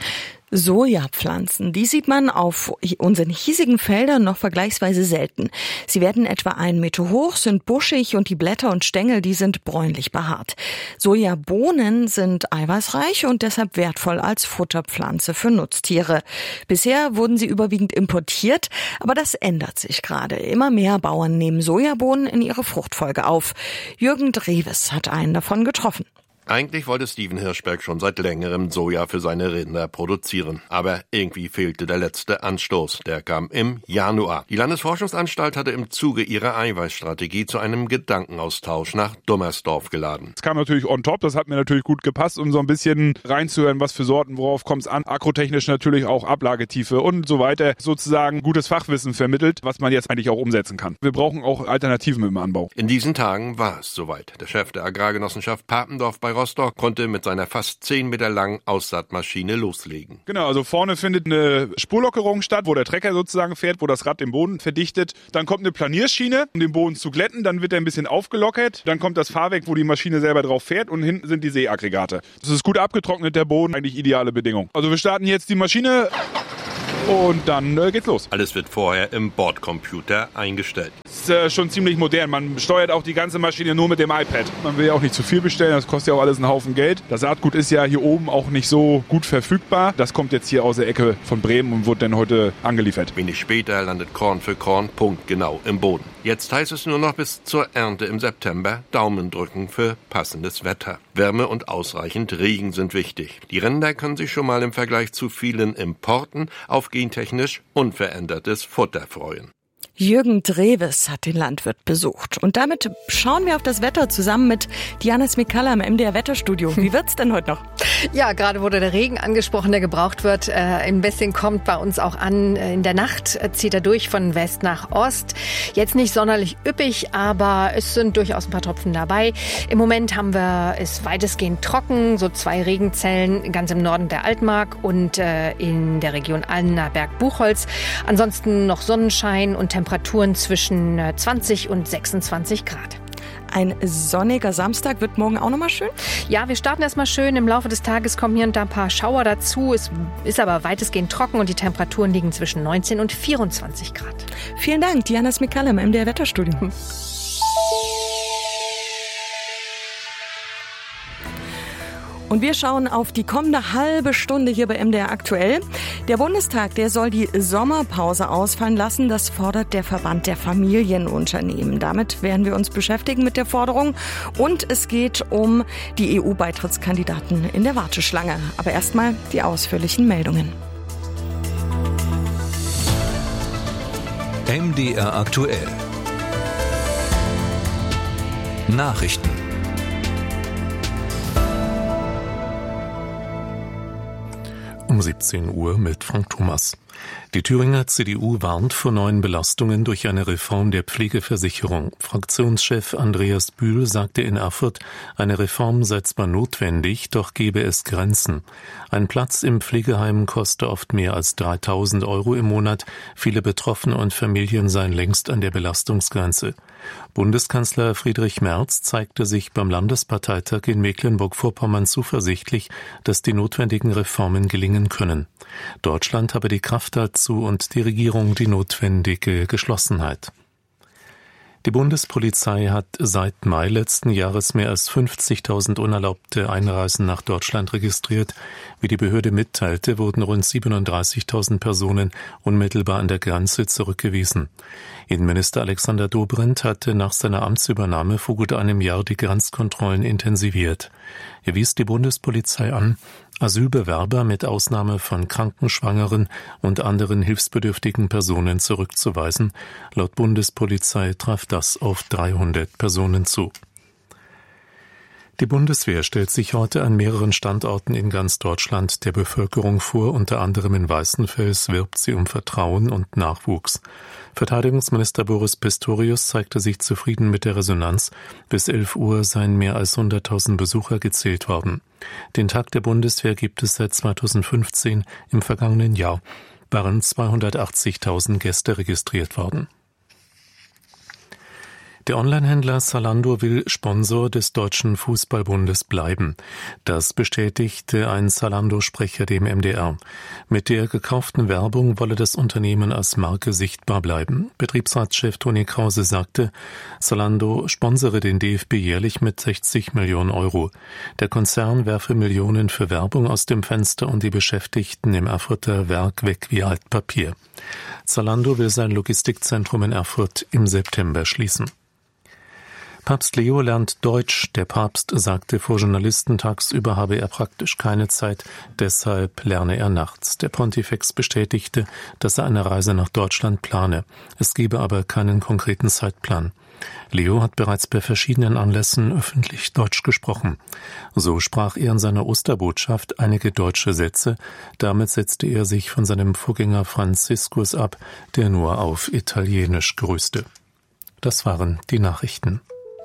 Sojapflanzen, die sieht man auf unseren hiesigen Feldern noch vergleichsweise selten. Sie werden etwa einen Meter hoch, sind buschig und die Blätter und Stängel, die sind bräunlich behaart. Sojabohnen sind eiweißreich und deshalb wertvoll als Futterpflanze für Nutztiere. Bisher wurden sie überwiegend importiert, aber das ändert sich gerade. Immer mehr Bauern nehmen Sojabohnen in ihre Fruchtfolge auf. Jürgen Dreves hat einen davon getroffen. Eigentlich wollte Steven Hirschberg schon seit längerem Soja für seine Rinder produzieren. Aber irgendwie fehlte der letzte Anstoß. Der kam im Januar. Die Landesforschungsanstalt hatte im Zuge ihrer Eiweißstrategie zu einem Gedankenaustausch nach Dummersdorf geladen. Es kam natürlich on top, das hat mir natürlich gut gepasst, um so ein bisschen reinzuhören, was für Sorten, worauf kommt es an. Agrotechnisch natürlich auch Ablagetiefe und so weiter. Sozusagen gutes Fachwissen vermittelt, was man jetzt eigentlich auch umsetzen kann. Wir brauchen auch Alternativen im Anbau. In diesen Tagen war es soweit. Der Chef der Agrargenossenschaft Papendorf bei Rostock konnte mit seiner fast zehn Meter langen Aussaatmaschine loslegen. Genau, also vorne findet eine Spurlockerung statt, wo der Trecker sozusagen fährt, wo das Rad den Boden verdichtet. Dann kommt eine Planierschiene, um den Boden zu glätten. Dann wird er ein bisschen aufgelockert. Dann kommt das Fahrwerk, wo die Maschine selber drauf fährt. Und hinten sind die Seeaggregate. Das ist gut abgetrocknet, der Boden. Eigentlich ideale Bedingung. Also wir starten jetzt die Maschine. Und dann äh, geht's los. Alles wird vorher im Bordcomputer eingestellt. Das ist äh, schon ziemlich modern. Man steuert auch die ganze Maschine nur mit dem iPad. Man will ja auch nicht zu viel bestellen, das kostet ja auch alles einen Haufen Geld. Das Saatgut ist ja hier oben auch nicht so gut verfügbar. Das kommt jetzt hier aus der Ecke von Bremen und wird dann heute angeliefert. Wenig später landet Korn für Korn punktgenau im Boden. Jetzt heißt es nur noch bis zur Ernte im September Daumen drücken für passendes Wetter. Wärme und ausreichend Regen sind wichtig. Die Rinder können sich schon mal im Vergleich zu vielen Importen auf gentechnisch unverändertes Futter freuen. Jürgen Dreves hat den Landwirt besucht. Und damit schauen wir auf das Wetter zusammen mit Diana Smikalla im M D R Wetterstudio. Wie wird's denn heute noch? Ja, gerade wurde der Regen angesprochen, der gebraucht wird. Äh, ein bisschen kommt bei uns auch an. In der Nacht zieht er durch von West nach Ost. Jetzt nicht sonderlich üppig, aber es sind durchaus ein paar Tropfen dabei. Im Moment haben wir es weitestgehend trocken, so zwei Regenzellen ganz im Norden der Altmark und äh, in der Region Annaberg-Buchholz. Ansonsten noch Sonnenschein und Temperaturen zwischen zwanzig und sechsundzwanzig Grad. Ein sonniger Samstag wird morgen auch nochmal schön? Ja, wir starten erstmal schön. Im Laufe des Tages kommen hier und da ein paar Schauer dazu. Es ist aber weitestgehend trocken und die Temperaturen liegen zwischen neunzehn und vierundzwanzig Grad. Vielen Dank, Diana Smikalla im M D R Wetterstudio. Und wir schauen auf die kommende halbe Stunde hier bei M D R aktuell. Der Bundestag, der soll die Sommerpause ausfallen lassen. Das fordert der Verband der Familienunternehmen. Damit werden wir uns beschäftigen mit der Forderung. Und es geht um die E U-Beitrittskandidaten in der Warteschlange. Aber erstmal die ausführlichen Meldungen. M D R aktuell. Nachrichten. Um siebzehn Uhr mit Frank Thomas. Die Thüringer C D U warnt vor neuen Belastungen durch eine Reform der Pflegeversicherung. Fraktionschef Andreas Bühl sagte in Erfurt, eine Reform sei zwar notwendig, doch gebe es Grenzen. Ein Platz im Pflegeheim koste oft mehr als dreitausend Euro im Monat. Viele Betroffene und Familien seien längst an der Belastungsgrenze. Bundeskanzler Friedrich Merz zeigte sich beim Landesparteitag in Mecklenburg-Vorpommern zuversichtlich, dass die notwendigen Reformen gelingen können. Deutschland habe die Kraft dazu und die Regierung die notwendige Geschlossenheit. Die Bundespolizei hat seit Mai letzten Jahres mehr als fünfzigtausend unerlaubte Einreisen nach Deutschland registriert. Wie die Behörde mitteilte, wurden rund siebenunddreißigtausend Personen unmittelbar an der Grenze zurückgewiesen. Innenminister Alexander Dobrindt hatte nach seiner Amtsübernahme vor gut einem Jahr die Grenzkontrollen intensiviert. Er wies die Bundespolizei an, Asylbewerber mit Ausnahme von kranken, schwangeren und anderen hilfsbedürftigen Personen zurückzuweisen. Laut Bundespolizei traf das auf dreihundert Personen zu. Die Bundeswehr stellt sich heute an mehreren Standorten in ganz Deutschland der Bevölkerung vor, unter anderem in Weißenfels wirbt sie um Vertrauen und Nachwuchs. Verteidigungsminister Boris Pistorius zeigte sich zufrieden mit der Resonanz. Bis elf Uhr seien mehr als hunderttausend Besucher gezählt worden. Den Tag der Bundeswehr gibt es seit zweitausendfünfzehn. Im vergangenen Jahr waren zweihundertachtzigtausend Gäste registriert worden. Der Onlinehändler Zalando will Sponsor des Deutschen Fußballbundes bleiben. Das bestätigte ein Zalando-Sprecher dem M D R. Mit der gekauften Werbung wolle das Unternehmen als Marke sichtbar bleiben. Betriebsratschef Toni Krause sagte, Zalando sponsere den D F B jährlich mit sechzig Millionen Euro. Der Konzern werfe Millionen für Werbung aus dem Fenster und die Beschäftigten im Erfurter Werk weg wie Altpapier. Zalando will sein Logistikzentrum in Erfurt im September schließen. Papst Leo lernt Deutsch. Der Papst sagte vor Journalisten, tagsüber habe er praktisch keine Zeit, deshalb lerne er nachts. Der Pontifex bestätigte, dass er eine Reise nach Deutschland plane. Es gebe aber keinen konkreten Zeitplan. Leo hat bereits bei verschiedenen Anlässen öffentlich Deutsch gesprochen. So sprach er in seiner Osterbotschaft einige deutsche Sätze. Damit setzte er sich von seinem Vorgänger Franziskus ab, der nur auf Italienisch grüßte. Das waren die Nachrichten.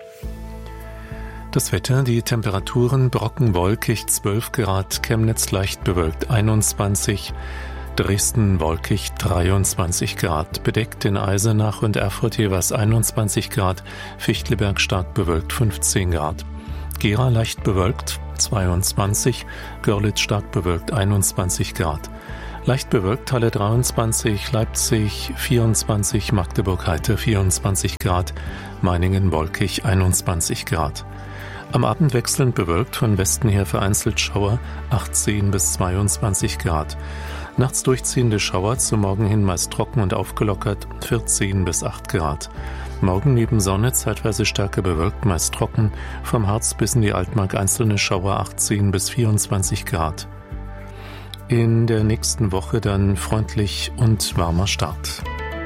Das Wetter, die Temperaturen: Brocken wolkig zwölf Grad, Chemnitz leicht bewölkt einundzwanzig, Dresden wolkig dreiundzwanzig Grad, bedeckt in Eisenach und Erfurt jeweils einundzwanzig Grad, Fichtelberg stark bewölkt fünfzehn Grad, Gera leicht bewölkt zweiundzwanzig, Görlitz stark bewölkt einundzwanzig Grad, leicht bewölkt Halle dreiundzwanzig, Leipzig vierundzwanzig, Magdeburg heiter vierundzwanzig Grad, Meiningen wolkig einundzwanzig Grad. Am Abend wechselnd bewölkt, von Westen her vereinzelt Schauer, achtzehn bis zweiundzwanzig Grad. Nachts durchziehende Schauer, zum Morgen hin meist trocken und aufgelockert, vierzehn bis acht Grad. Morgen neben Sonne zeitweise stärker bewölkt, meist trocken, vom Harz bis in die Altmark einzelne Schauer, achtzehn bis vierundzwanzig Grad. In der nächsten Woche dann freundlich und warmer Start.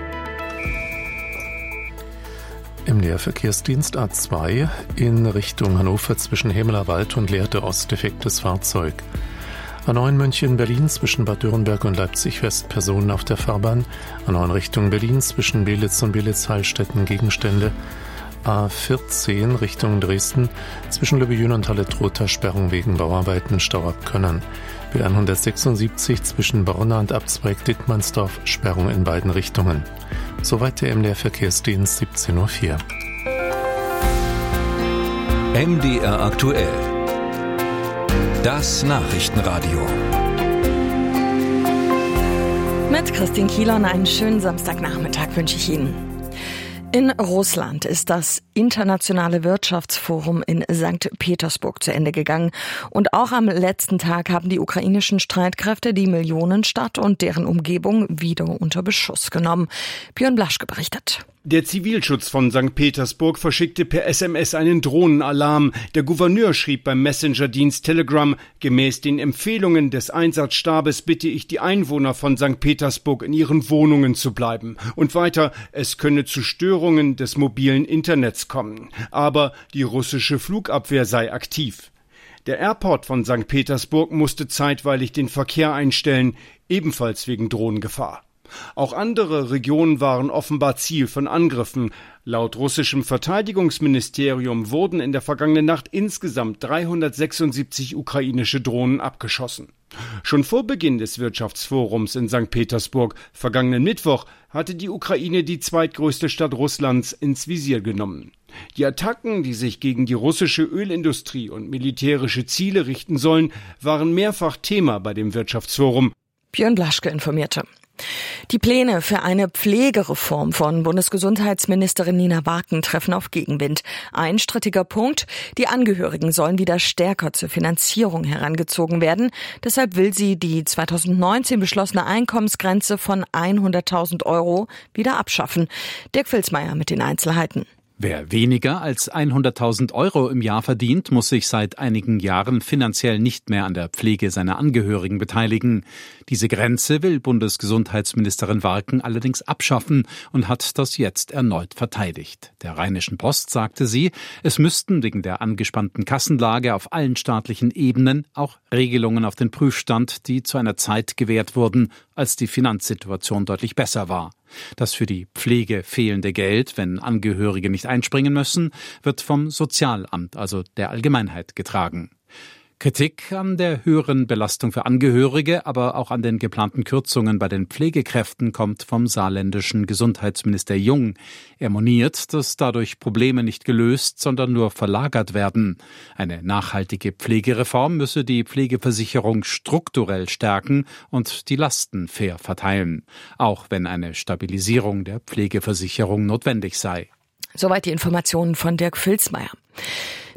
Im Näherverkehrsdienst A zwei in Richtung Hannover zwischen Hemelerwald und Lehrte Ost defektes Fahrzeug. A neun München-Berlin zwischen Bad Dürrenberg und Leipzig-West Personen auf der Fahrbahn. A neun Richtung Berlin zwischen Belitz und Belitz-Heilstätten Gegenstände. A vierzehn Richtung Dresden zwischen Löbejün und Halle-Trotha Sperrung wegen Bauarbeiten, Stau ab Könnern. B hundertsechsundsiebzig zwischen Borna und Abzweig Dittmannsdorf Sperrung in beiden Richtungen. Soweit der M D R-Verkehrsdienst siebzehn Uhr vier. M D R aktuell. Das Nachrichtenradio. Mit Christine Kielon einen schönen Samstagnachmittag wünsche ich Ihnen. In Russland ist das Internationale Wirtschaftsforum in Sankt Petersburg zu Ende gegangen. Und auch am letzten Tag haben die ukrainischen Streitkräfte die Millionenstadt und deren Umgebung wieder unter Beschuss genommen. Björn Blaschke berichtet. Der Zivilschutz von Sankt Petersburg verschickte per S M S einen Drohnenalarm. Der Gouverneur schrieb beim Messenger-Dienst Telegram: Gemäß den Empfehlungen des Einsatzstabes bitte ich die Einwohner von Sankt Petersburg, in ihren Wohnungen zu bleiben. Und weiter: Es könne zu Störungen des mobilen Internets kommen. Aber die russische Flugabwehr sei aktiv. Der Airport von Sankt Petersburg musste zeitweilig den Verkehr einstellen, ebenfalls wegen Drohnengefahr. Auch andere Regionen waren offenbar Ziel von Angriffen. Laut russischem Verteidigungsministerium wurden in der vergangenen Nacht insgesamt dreihundertsechsundsiebzig ukrainische Drohnen abgeschossen. Schon vor Beginn des Wirtschaftsforums in Sankt Petersburg, vergangenen Mittwoch, hatte die Ukraine die zweitgrößte Stadt Russlands ins Visier genommen. Die Attacken, die sich gegen die russische Ölindustrie und militärische Ziele richten sollen, waren mehrfach Thema bei dem Wirtschaftsforum. Björn Blaschke informierte. Die Pläne für eine Pflegereform von Bundesgesundheitsministerin Nina Warken treffen auf Gegenwind. Ein strittiger Punkt: Die Angehörigen sollen wieder stärker zur Finanzierung herangezogen werden. Deshalb will sie die zweitausendneunzehn beschlossene Einkommensgrenze von hunderttausend Euro wieder abschaffen. Dirk Filzmeier mit den Einzelheiten. Wer weniger als hunderttausend Euro im Jahr verdient, muss sich seit einigen Jahren finanziell nicht mehr an der Pflege seiner Angehörigen beteiligen. Diese Grenze will Bundesgesundheitsministerin Warken allerdings abschaffen und hat das jetzt erneut verteidigt. Der Rheinischen Post sagte sie, es müssten wegen der angespannten Kassenlage auf allen staatlichen Ebenen auch Regelungen auf den Prüfstand, die zu einer Zeit gewährt wurden, als die Finanzsituation deutlich besser war. Das für die Pflege fehlende Geld, wenn Angehörige nicht einspringen müssen, wird vom Sozialamt, also der Allgemeinheit, getragen. Kritik an der höheren Belastung für Angehörige, aber auch an den geplanten Kürzungen bei den Pflegekräften kommt vom saarländischen Gesundheitsminister Jung. Er moniert, dass dadurch Probleme nicht gelöst, sondern nur verlagert werden. Eine nachhaltige Pflegereform müsse die Pflegeversicherung strukturell stärken und die Lasten fair verteilen, auch wenn eine Stabilisierung der Pflegeversicherung notwendig sei. Soweit die Informationen von Dirk Filzmeier.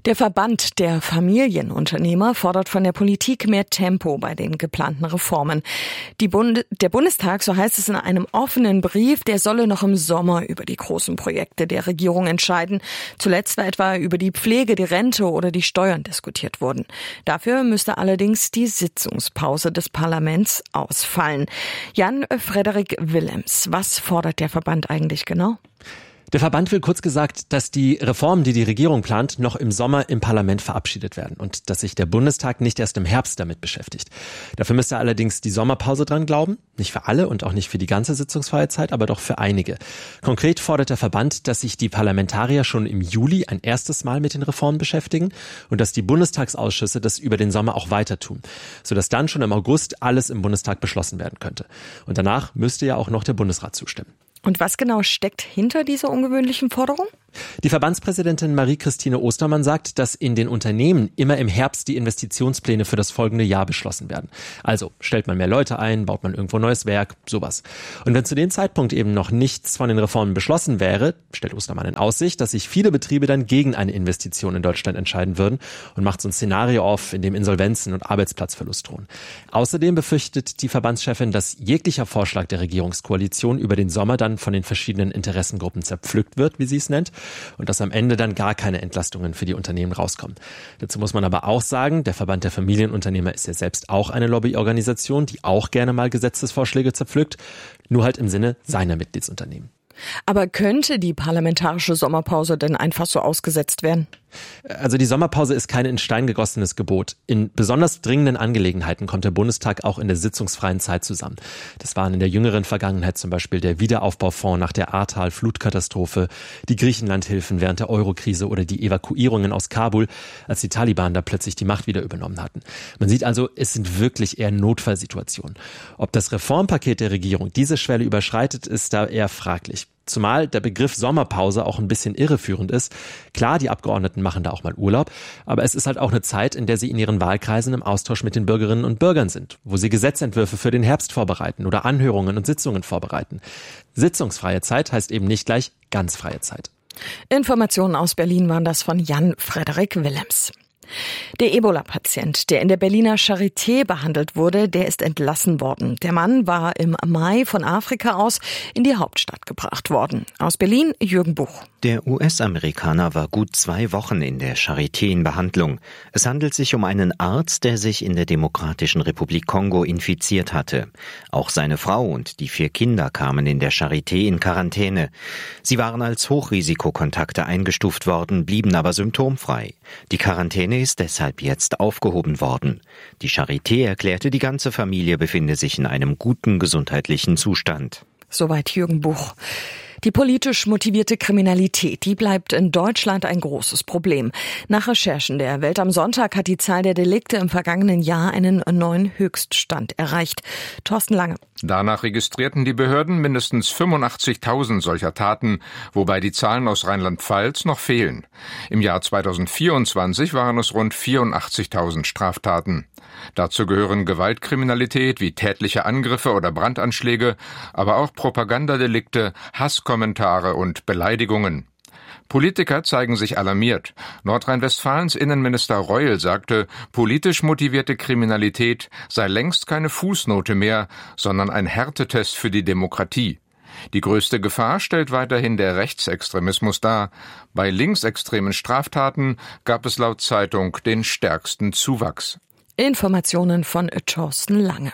Der Verband der Familienunternehmer fordert von der Politik mehr Tempo bei den geplanten Reformen. Die Bund- der Bundestag, so heißt es in einem offenen Brief, der solle noch im Sommer über die großen Projekte der Regierung entscheiden. Zuletzt war etwa über die Pflege, die Rente oder die Steuern diskutiert worden. Dafür müsste allerdings die Sitzungspause des Parlaments ausfallen. Jan-Frederik Willems, was fordert der Verband eigentlich genau? Der Verband will kurz gesagt, dass die Reformen, die die Regierung plant, noch im Sommer im Parlament verabschiedet werden und dass sich der Bundestag nicht erst im Herbst damit beschäftigt. Dafür müsste allerdings die Sommerpause dran glauben. Nicht für alle und auch nicht für die ganze sitzungsfreie Zeit, aber doch für einige. Konkret fordert der Verband, dass sich die Parlamentarier schon im Juli ein erstes Mal mit den Reformen beschäftigen und dass die Bundestagsausschüsse das über den Sommer auch weiter tun, sodass dann schon im August alles im Bundestag beschlossen werden könnte. Und danach müsste ja auch noch der Bundesrat zustimmen. Und was genau steckt hinter dieser ungewöhnlichen Forderung? Die Verbandspräsidentin Marie-Christine Ostermann sagt, dass in den Unternehmen immer im Herbst die Investitionspläne für das folgende Jahr beschlossen werden. Also stellt man mehr Leute ein, baut man irgendwo neues Werk, sowas. Und wenn zu dem Zeitpunkt eben noch nichts von den Reformen beschlossen wäre, stellt Ostermann in Aussicht, dass sich viele Betriebe dann gegen eine Investition in Deutschland entscheiden würden und macht so ein Szenario auf, in dem Insolvenzen und Arbeitsplatzverlust drohen. Außerdem befürchtet die Verbandschefin, dass jeglicher Vorschlag der Regierungskoalition über den Sommer dann von den verschiedenen Interessengruppen zerpflückt wird, wie sie es nennt, und dass am Ende dann gar keine Entlastungen für die Unternehmen rauskommen. Dazu muss man aber auch sagen, der Verband der Familienunternehmer ist ja selbst auch eine Lobbyorganisation, die auch gerne mal Gesetzesvorschläge zerpflückt, nur halt im Sinne seiner Mitgliedsunternehmen. Aber könnte die parlamentarische Sommerpause denn einfach so ausgesetzt werden? Also die Sommerpause ist kein in Stein gegossenes Gebot. In besonders dringenden Angelegenheiten kommt der Bundestag auch in der sitzungsfreien Zeit zusammen. Das waren in der jüngeren Vergangenheit zum Beispiel der Wiederaufbaufonds nach der Ahrtal-Flutkatastrophe, die Griechenlandhilfen während der Eurokrise oder die Evakuierungen aus Kabul, als die Taliban da plötzlich die Macht wieder übernommen hatten. Man sieht also, es sind wirklich eher Notfallsituationen. Ob das Reformpaket der Regierung diese Schwelle überschreitet, ist da eher fraglich. Zumal der Begriff Sommerpause auch ein bisschen irreführend ist. Klar, die Abgeordneten machen da auch mal Urlaub, aber es ist halt auch eine Zeit, in der sie in ihren Wahlkreisen im Austausch mit den Bürgerinnen und Bürgern sind, wo sie Gesetzentwürfe für den Herbst vorbereiten oder Anhörungen und Sitzungen vorbereiten. Sitzungsfreie Zeit heißt eben nicht gleich ganz freie Zeit. Informationen aus Berlin waren das von Jan-Frederik Willems. Der Ebola-Patient, der in der Berliner Charité behandelt wurde, der ist entlassen worden. Der Mann war im Mai von Afrika aus in die Hauptstadt gebracht worden. Aus Berlin, Jürgen Buch. Der U S-Amerikaner war gut zwei Wochen in der Charité in Behandlung. Es handelt sich um einen Arzt, der sich in der Demokratischen Republik Kongo infiziert hatte. Auch seine Frau und die vier Kinder kamen in der Charité in Quarantäne. Sie waren als Hochrisikokontakte eingestuft worden, blieben aber symptomfrei. Die Quarantäne ist deshalb jetzt aufgehoben worden. Die Charité erklärte, die ganze Familie befinde sich in einem guten gesundheitlichen Zustand. Soweit Jürgen Buch. Die politisch motivierte Kriminalität, die bleibt in Deutschland ein großes Problem. Nach Recherchen der Welt am Sonntag hat die Zahl der Delikte im vergangenen Jahr einen neuen Höchststand erreicht. Thorsten Lange. Danach registrierten die Behörden mindestens fünfundachtzigtausend solcher Taten, wobei die Zahlen aus Rheinland-Pfalz noch fehlen. Im Jahr zweitausendvierundzwanzig waren es rund vierundachtzigtausend Straftaten. Dazu gehören Gewaltkriminalität wie tätliche Angriffe oder Brandanschläge, aber auch Propagandadelikte, Hasskommentare und Beleidigungen. Politiker zeigen sich alarmiert. Nordrhein-Westfalens Innenminister Reul sagte, politisch motivierte Kriminalität sei längst keine Fußnote mehr, sondern ein Härtetest für die Demokratie. Die größte Gefahr stellt weiterhin der Rechtsextremismus dar. Bei linksextremen Straftaten gab es laut Zeitung den stärksten Zuwachs. Informationen von Thorsten Lange.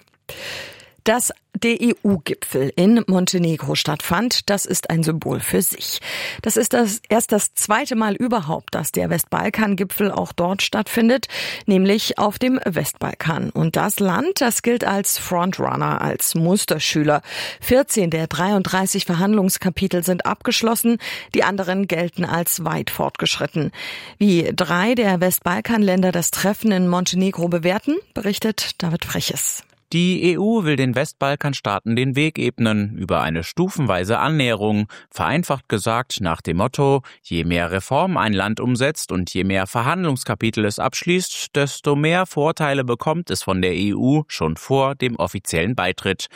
Dass der E U-Gipfel in Montenegro stattfand, das ist ein Symbol für sich. Das ist das, erst das zweite Mal überhaupt, dass der Westbalkan-Gipfel auch dort stattfindet, nämlich auf dem Westbalkan. Und das Land, das gilt als Frontrunner, als Musterschüler. vierzehn der dreiunddreißig Verhandlungskapitel sind abgeschlossen, die anderen gelten als weit fortgeschritten. Wie drei der Westbalkanländer das Treffen in Montenegro bewerten, berichtet David Freches. Die E U will den Westbalkanstaaten den Weg ebnen über eine stufenweise Annäherung, vereinfacht gesagt nach dem Motto, je mehr Reformen ein Land umsetzt und je mehr Verhandlungskapitel es abschließt, desto mehr Vorteile bekommt es von der E U schon vor dem offiziellen Beitritt.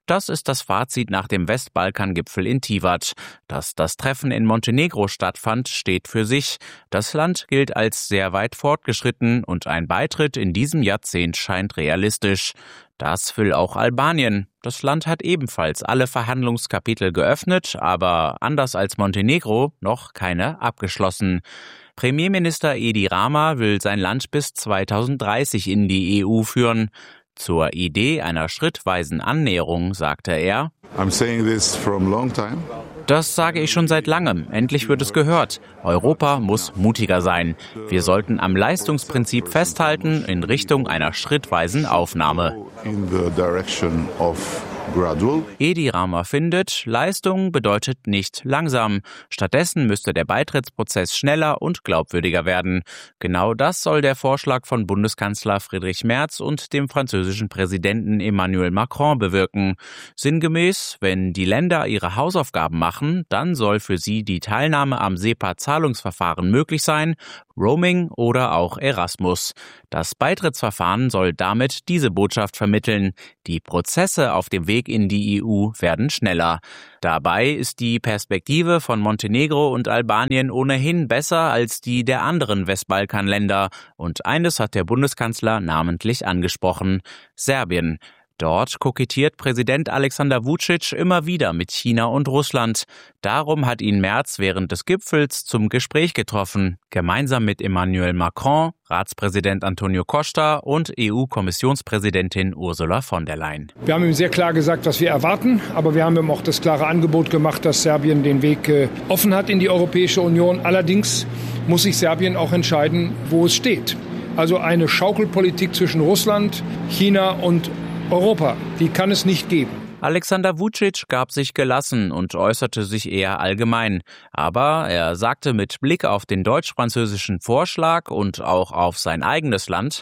Das ist das Fazit nach dem Westbalkan-Gipfel in Tivat. Dass das Treffen in Montenegro stattfand, steht für sich. Das Land gilt als sehr weit fortgeschritten und ein Beitritt in diesem Jahrzehnt scheint realistisch. Das will auch Albanien. Das Land hat ebenfalls alle Verhandlungskapitel geöffnet, aber anders als Montenegro noch keine abgeschlossen. Premierminister Edi Rama will sein Land bis zweitausenddreißig in die E U führen. Zur Idee einer schrittweisen Annäherung sagte er: I'm saying this from a long time. Das sage ich schon seit langem. Endlich wird es gehört. Europa muss mutiger sein. Wir sollten am Leistungsprinzip festhalten in Richtung einer schrittweisen Aufnahme. In the direction of gradual. Edi Rama findet, Leistung bedeutet nicht langsam. Stattdessen müsste der Beitrittsprozess schneller und glaubwürdiger werden. Genau das soll der Vorschlag von Bundeskanzler Friedrich Merz und dem französischen Präsidenten Emmanuel Macron bewirken. Sinngemäß, wenn die Länder ihre Hausaufgaben machen, dann soll für sie die Teilnahme am SEPA-Zahlungsverfahren möglich sein, Roaming oder auch Erasmus. Das Beitrittsverfahren soll damit diese Botschaft vermitteln. Die Prozesse auf dem Weg in die E U werden schneller. Dabei ist die Perspektive von Montenegro und Albanien ohnehin besser als die der anderen Westbalkanländer. Und eines hat der Bundeskanzler namentlich angesprochen: Serbien. Dort kokettiert Präsident Alexander Vučić immer wieder mit China und Russland. Darum hat ihn Merz während des Gipfels zum Gespräch getroffen, gemeinsam mit Emmanuel Macron, Ratspräsident Antonio Costa und E U-Kommissionspräsidentin Ursula von der Leyen. Wir haben ihm sehr klar gesagt, was wir erwarten, aber wir haben ihm auch das klare Angebot gemacht, dass Serbien den Weg äh, offen hat in die Europäische Union. Allerdings muss sich Serbien auch entscheiden, wo es steht. Also eine Schaukelpolitik zwischen Russland, China und Europa, die kann es nicht geben. Alexander Vučić gab sich gelassen und äußerte sich eher allgemein. Aber er sagte mit Blick auf den deutsch-französischen Vorschlag und auch auf sein eigenes Land: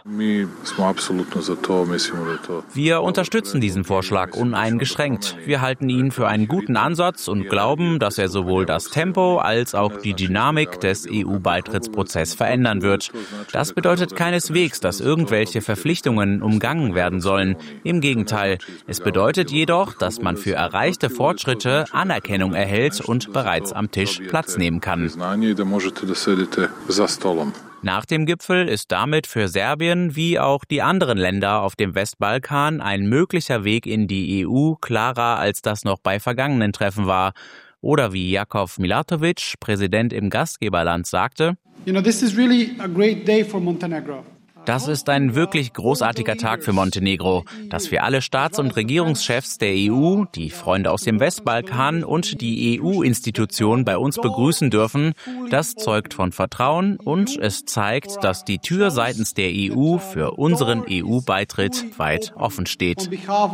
Wir unterstützen diesen Vorschlag uneingeschränkt. Wir halten ihn für einen guten Ansatz und glauben, dass er sowohl das Tempo als auch die Dynamik des E U-Beitrittsprozesses verändern wird. Das bedeutet keineswegs, dass irgendwelche Verpflichtungen umgangen werden sollen. Im Gegenteil, es bedeutet jedoch, dass man für erreichte Fortschritte Anerkennung erhält und bereits am Tisch Platz nehmen kann. Nach dem Gipfel ist damit für Serbien wie auch die anderen Länder auf dem Westbalkan ein möglicher Weg in die E U klarer, als das noch bei vergangenen Treffen war. Oder wie Jakov Milatovic, Präsident im Gastgeberland, sagte: You know, this is really a great day for Montenegro. Das ist ein wirklich großartiger Tag für Montenegro, dass wir alle Staats- und Regierungschefs der E U, die Freunde aus dem Westbalkan und die E U-Institutionen bei uns begrüßen dürfen. Das zeugt von Vertrauen und es zeigt, dass die Tür seitens der E U für unseren E U-Beitritt weit offen steht.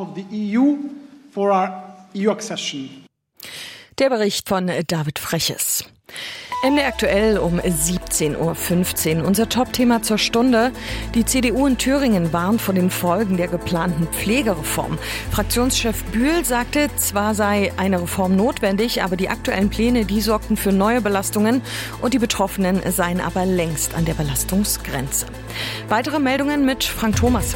Der Bericht von David Freches. M D R aktuell um siebzehn Uhr fünfzehn. Unser Top-Thema zur Stunde. Die C D U in Thüringen warnt vor den Folgen der geplanten Pflegereform. Fraktionschef Bühl sagte, zwar sei eine Reform notwendig, aber die aktuellen Pläne, die sorgten für neue Belastungen und die Betroffenen seien aber längst an der Belastungsgrenze. Weitere Meldungen mit Frank Thomas.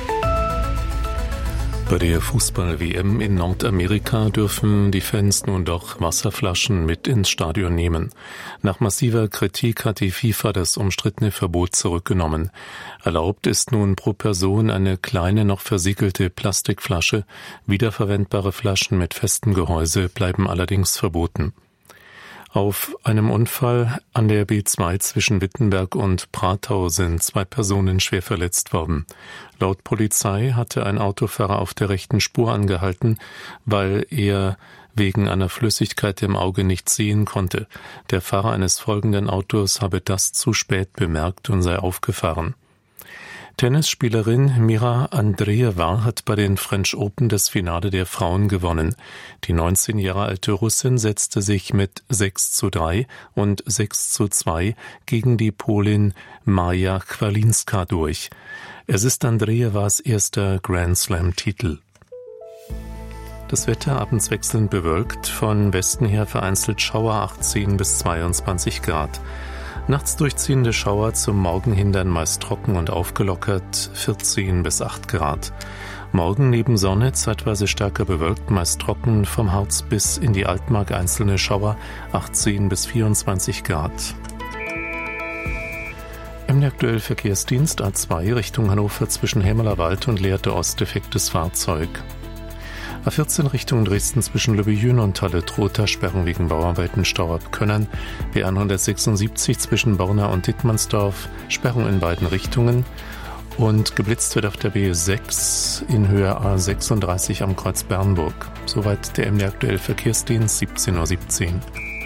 Bei der Fußball-W M in Nordamerika dürfen die Fans nun doch Wasserflaschen mit ins Stadion nehmen. Nach massiver Kritik hat die FIFA das umstrittene Verbot zurückgenommen. Erlaubt ist nun pro Person eine kleine, noch versiegelte Plastikflasche. Wiederverwendbare Flaschen mit festem Gehäuse bleiben allerdings verboten. Auf einem Unfall an der B zwei zwischen Wittenberg und Pratau sind zwei Personen schwer verletzt worden. Laut Polizei hatte ein Autofahrer auf der rechten Spur angehalten, weil er wegen einer Flüssigkeit im Auge nicht sehen konnte. Der Fahrer eines folgenden Autos habe das zu spät bemerkt und sei aufgefahren. Tennisspielerin Mira Andreeva hat bei den French Open das Finale der Frauen gewonnen. Die neunzehn Jahre alte Russin setzte sich mit sechs zu drei und sechs zu zwei gegen die Polin Maja Kwalinska durch. Es ist Andreevas erster Grand-Slam-Titel. Das Wetter abends wechselnd bewölkt, von Westen her vereinzelt Schauer achtzehn bis zweiundzwanzig Grad. Nachts durchziehende Schauer, zum Morgen hin dann meist trocken und aufgelockert, vierzehn bis acht Grad. Morgen neben Sonne zeitweise stärker bewölkt, meist trocken, vom Harz bis in die Altmark einzelne Schauer, achtzehn bis vierundzwanzig Grad. M D aktuell Verkehrsdienst A zwei Richtung Hannover zwischen Hämelerwald und Lehrte Ost defektes Fahrzeug. A vierzehn Richtung Dresden zwischen Löbejün und Halle-Trotha Sperrung wegen Bauarbeiten Stau ab Könnern. B hundertsechsundsiebzig zwischen Borna und Dittmannsdorf Sperrung in beiden Richtungen. Und geblitzt wird auf der B sechs in Höhe A sechsunddreißig am Kreuz Bernburg. Soweit der M D aktuell Verkehrsdienst, siebzehn Uhr siebzehn.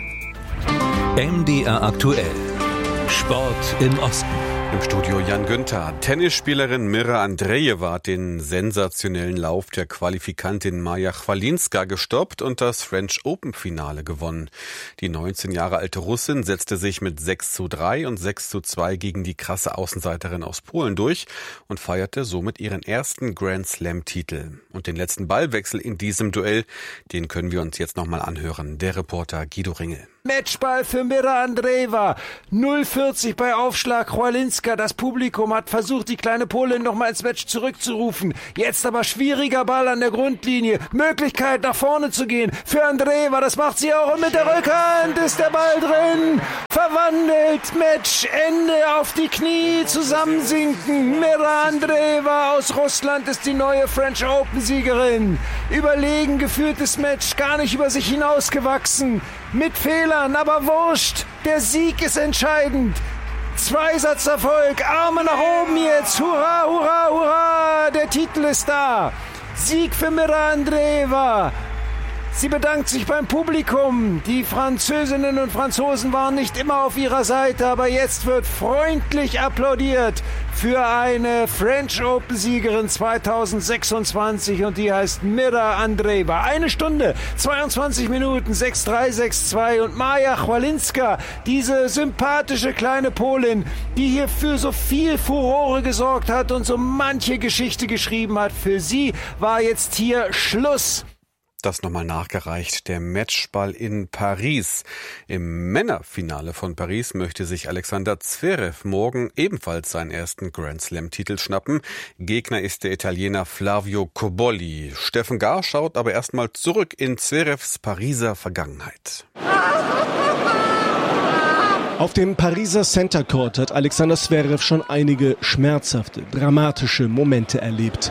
M D R aktuell. Sport im Osten. Im Studio Jan Günther. Tennisspielerin Mira Andrejewa hat den sensationellen Lauf der Qualifikantin Maja Chwalinska gestoppt und das French Open Finale gewonnen. Die neunzehn Jahre alte Russin setzte sich mit sechs zu drei und sechs zu zwei gegen die krasse Außenseiterin aus Polen durch und feierte somit ihren ersten Grand Slam Titel. Und den letzten Ballwechsel in diesem Duell, den können wir uns jetzt nochmal anhören. Der Reporter Guido Ringel. Matchball für Mira Andrejewa. null vierzig bei Aufschlag Chwalinska. Das Publikum hat versucht, die kleine Polin noch mal ins Match zurückzurufen. Jetzt aber schwieriger Ball an der Grundlinie. Möglichkeit nach vorne zu gehen für Andrejewa. Das macht sie auch. Und mit der Rückhand ist der Ball drin. Verwandelt. Match. Ende. Auf die Knie. Zusammensinken. Mira Andrejewa aus Russland ist die neue French Open Siegerin. Überlegen geführtes Match. Gar nicht über sich hinausgewachsen. Mit Fehlern, aber wurscht. Der Sieg ist entscheidend. Zweisatzerfolg, Arme nach oben jetzt. Hurra, hurra, hurra. Der Titel ist da. Sieg für Mira Andrejewa. Sie bedankt sich beim Publikum. Die Französinnen und Franzosen waren nicht immer auf ihrer Seite, aber jetzt wird freundlich applaudiert für eine French Open Siegerin zweitausendsechsundzwanzig und die heißt Mira Andrejewa. Eine Stunde, zweiundzwanzig Minuten, sechs drei, sechs zwei und Maja Chwalinska, diese sympathische kleine Polin, die hier für so viel Furore gesorgt hat und so manche Geschichte geschrieben hat. Für sie war jetzt hier Schluss. Das nochmal nachgereicht. Der Matchball in Paris. Im Männerfinale von Paris möchte sich Alexander Zverev morgen ebenfalls seinen ersten Grand Slam-Titel schnappen. Gegner ist der Italiener Flavio Cobolli. Steffen Gahr schaut aber erstmal zurück in Zverevs Pariser Vergangenheit. Auf dem Pariser Center Court hat Alexander Zverev schon einige schmerzhafte, dramatische Momente erlebt.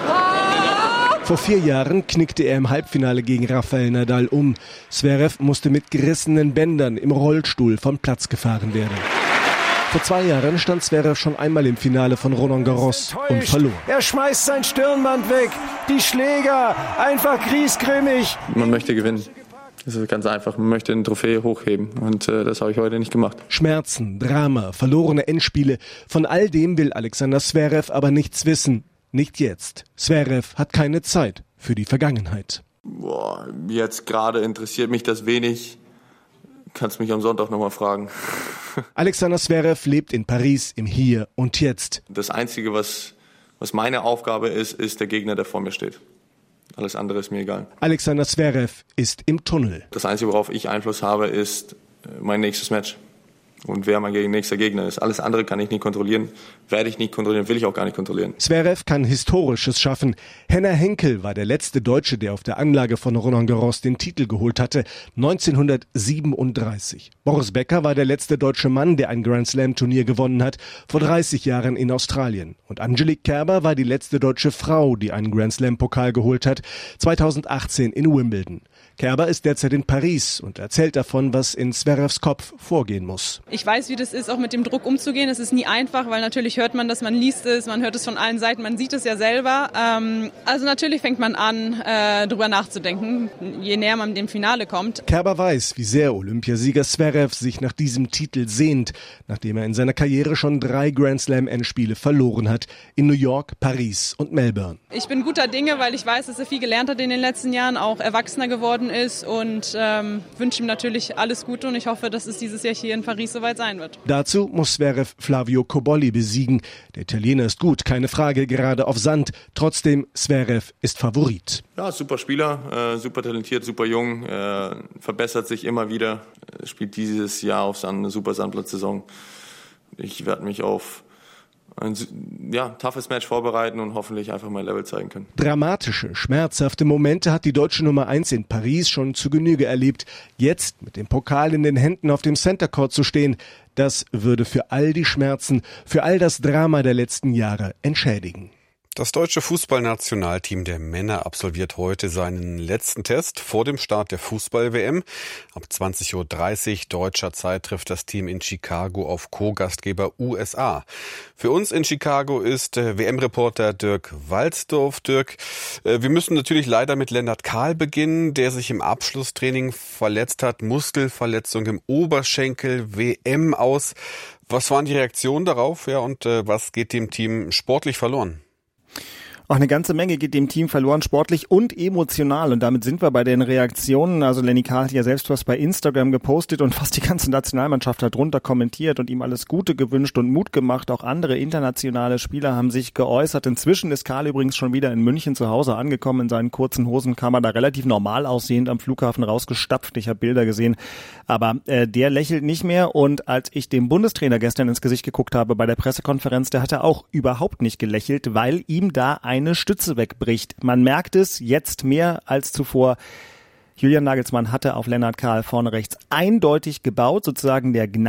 Vor vier Jahren knickte er im Halbfinale gegen Rafael Nadal um. Zverev musste mit gerissenen Bändern im Rollstuhl vom Platz gefahren werden. Vor zwei Jahren stand Zverev schon einmal im Finale von Roland Garros und verlor. Er schmeißt sein Stirnband weg. Die Schläger, einfach griesgrimmig. Man möchte gewinnen. Das ist ganz einfach. Man möchte eine Trophäe hochheben und äh, das habe ich heute nicht gemacht. Schmerzen, Drama, verlorene Endspiele. Von all dem will Alexander Zverev aber nichts wissen. Nicht jetzt. Zverev hat keine Zeit für die Vergangenheit. Boah, jetzt gerade interessiert mich das wenig. Kannst mich am Sonntag nochmal fragen. Alexander Zverev lebt in Paris im Hier und Jetzt. Das Einzige, was, was meine Aufgabe ist, ist der Gegner, der vor mir steht. Alles andere ist mir egal. Alexander Zverev ist im Tunnel. Das Einzige, worauf ich Einfluss habe, ist mein nächstes Match. Und wer mein nächster Gegner ist. Alles andere kann ich nicht kontrollieren, werde ich nicht kontrollieren, will ich auch gar nicht kontrollieren. Zverev kann Historisches schaffen. Henner Henkel war der letzte Deutsche, der auf der Anlage von Roland Garros den Titel geholt hatte, neunzehnhundertsiebenunddreißig. Boris Becker war der letzte deutsche Mann, der ein Grand Slam Turnier gewonnen hat, vor dreißig Jahren in Australien. Und Angelique Kerber war die letzte deutsche Frau, die einen Grand Slam Pokal geholt hat, zweitausendachtzehn in Wimbledon. Kerber ist derzeit in Paris und erzählt davon, was in Zverevs Kopf vorgehen muss. Ich weiß, wie das ist, auch mit dem Druck umzugehen. Es ist nie einfach, weil natürlich hört man das, man liest es, man hört es von allen Seiten, man sieht es ja selber. Ähm, also natürlich fängt man an, äh, drüber nachzudenken, je näher man dem Finale kommt. Kerber weiß, wie sehr Olympiasieger Zverev sich nach diesem Titel sehnt, nachdem er in seiner Karriere schon drei Grand Slam Endspiele verloren hat, in New York, Paris und Melbourne. Ich bin guter Dinge, weil ich weiß, dass er viel gelernt hat in den letzten Jahren, auch erwachsener geworden ist und ähm, wünsche ihm natürlich alles Gute und ich hoffe, dass es dieses Jahr hier in Paris soweit sein wird. Dazu muss Zverev Flavio Cobolli besiegen. Der Italiener ist gut, keine Frage, gerade auf Sand. Trotzdem, Zverev ist Favorit. Ja, super Spieler, äh, super talentiert, super jung, äh, verbessert sich immer wieder, äh, spielt dieses Jahr auf Sand eine super Sandplatzsaison. Ich werde mich auf ein ja, toughes Match vorbereiten und hoffentlich einfach mein Level zeigen können. Dramatische, schmerzhafte Momente hat die deutsche Nummer eins in Paris schon zu Genüge erlebt. Jetzt mit dem Pokal in den Händen auf dem Center Court zu stehen, das würde für all die Schmerzen, für all das Drama der letzten Jahre entschädigen. Das deutsche Fußballnationalteam der Männer absolviert heute seinen letzten Test vor dem Start der Fußball-W M. Ab zwanzig Uhr dreißig deutscher Zeit trifft das Team in Chicago auf Co-Gastgeber U S A. Für uns in Chicago ist W M-Reporter Dirk Walzdorf. Dirk, wir müssen natürlich leider mit Lennart Kahl beginnen, der sich im Abschlusstraining verletzt hat. Muskelverletzung im Oberschenkel, W M aus. Was waren die Reaktionen darauf? Ja, und was geht dem Team sportlich verloren? Auch eine ganze Menge geht dem Team verloren, sportlich und emotional. Und damit sind wir bei den Reaktionen. Also Lenny Kahl hat ja selbst was bei Instagram gepostet und fast die ganze Nationalmannschaft hat drunter kommentiert und ihm alles Gute gewünscht und Mut gemacht. Auch andere internationale Spieler haben sich geäußert. Inzwischen ist Kahl übrigens schon wieder in München zu Hause angekommen. In seinen kurzen Hosen kam er da relativ normal aussehend am Flughafen rausgestapft. Ich habe Bilder gesehen. Aber äh, der lächelt nicht mehr. Und als ich dem Bundestrainer gestern ins Gesicht geguckt habe bei der Pressekonferenz, der hat er auch überhaupt nicht gelächelt, weil ihm da ein eine Stütze wegbricht. Man merkt es jetzt mehr als zuvor. Julian Nagelsmann hatte auf Lennart Kahl vorne rechts eindeutig gebaut, sozusagen der Gnade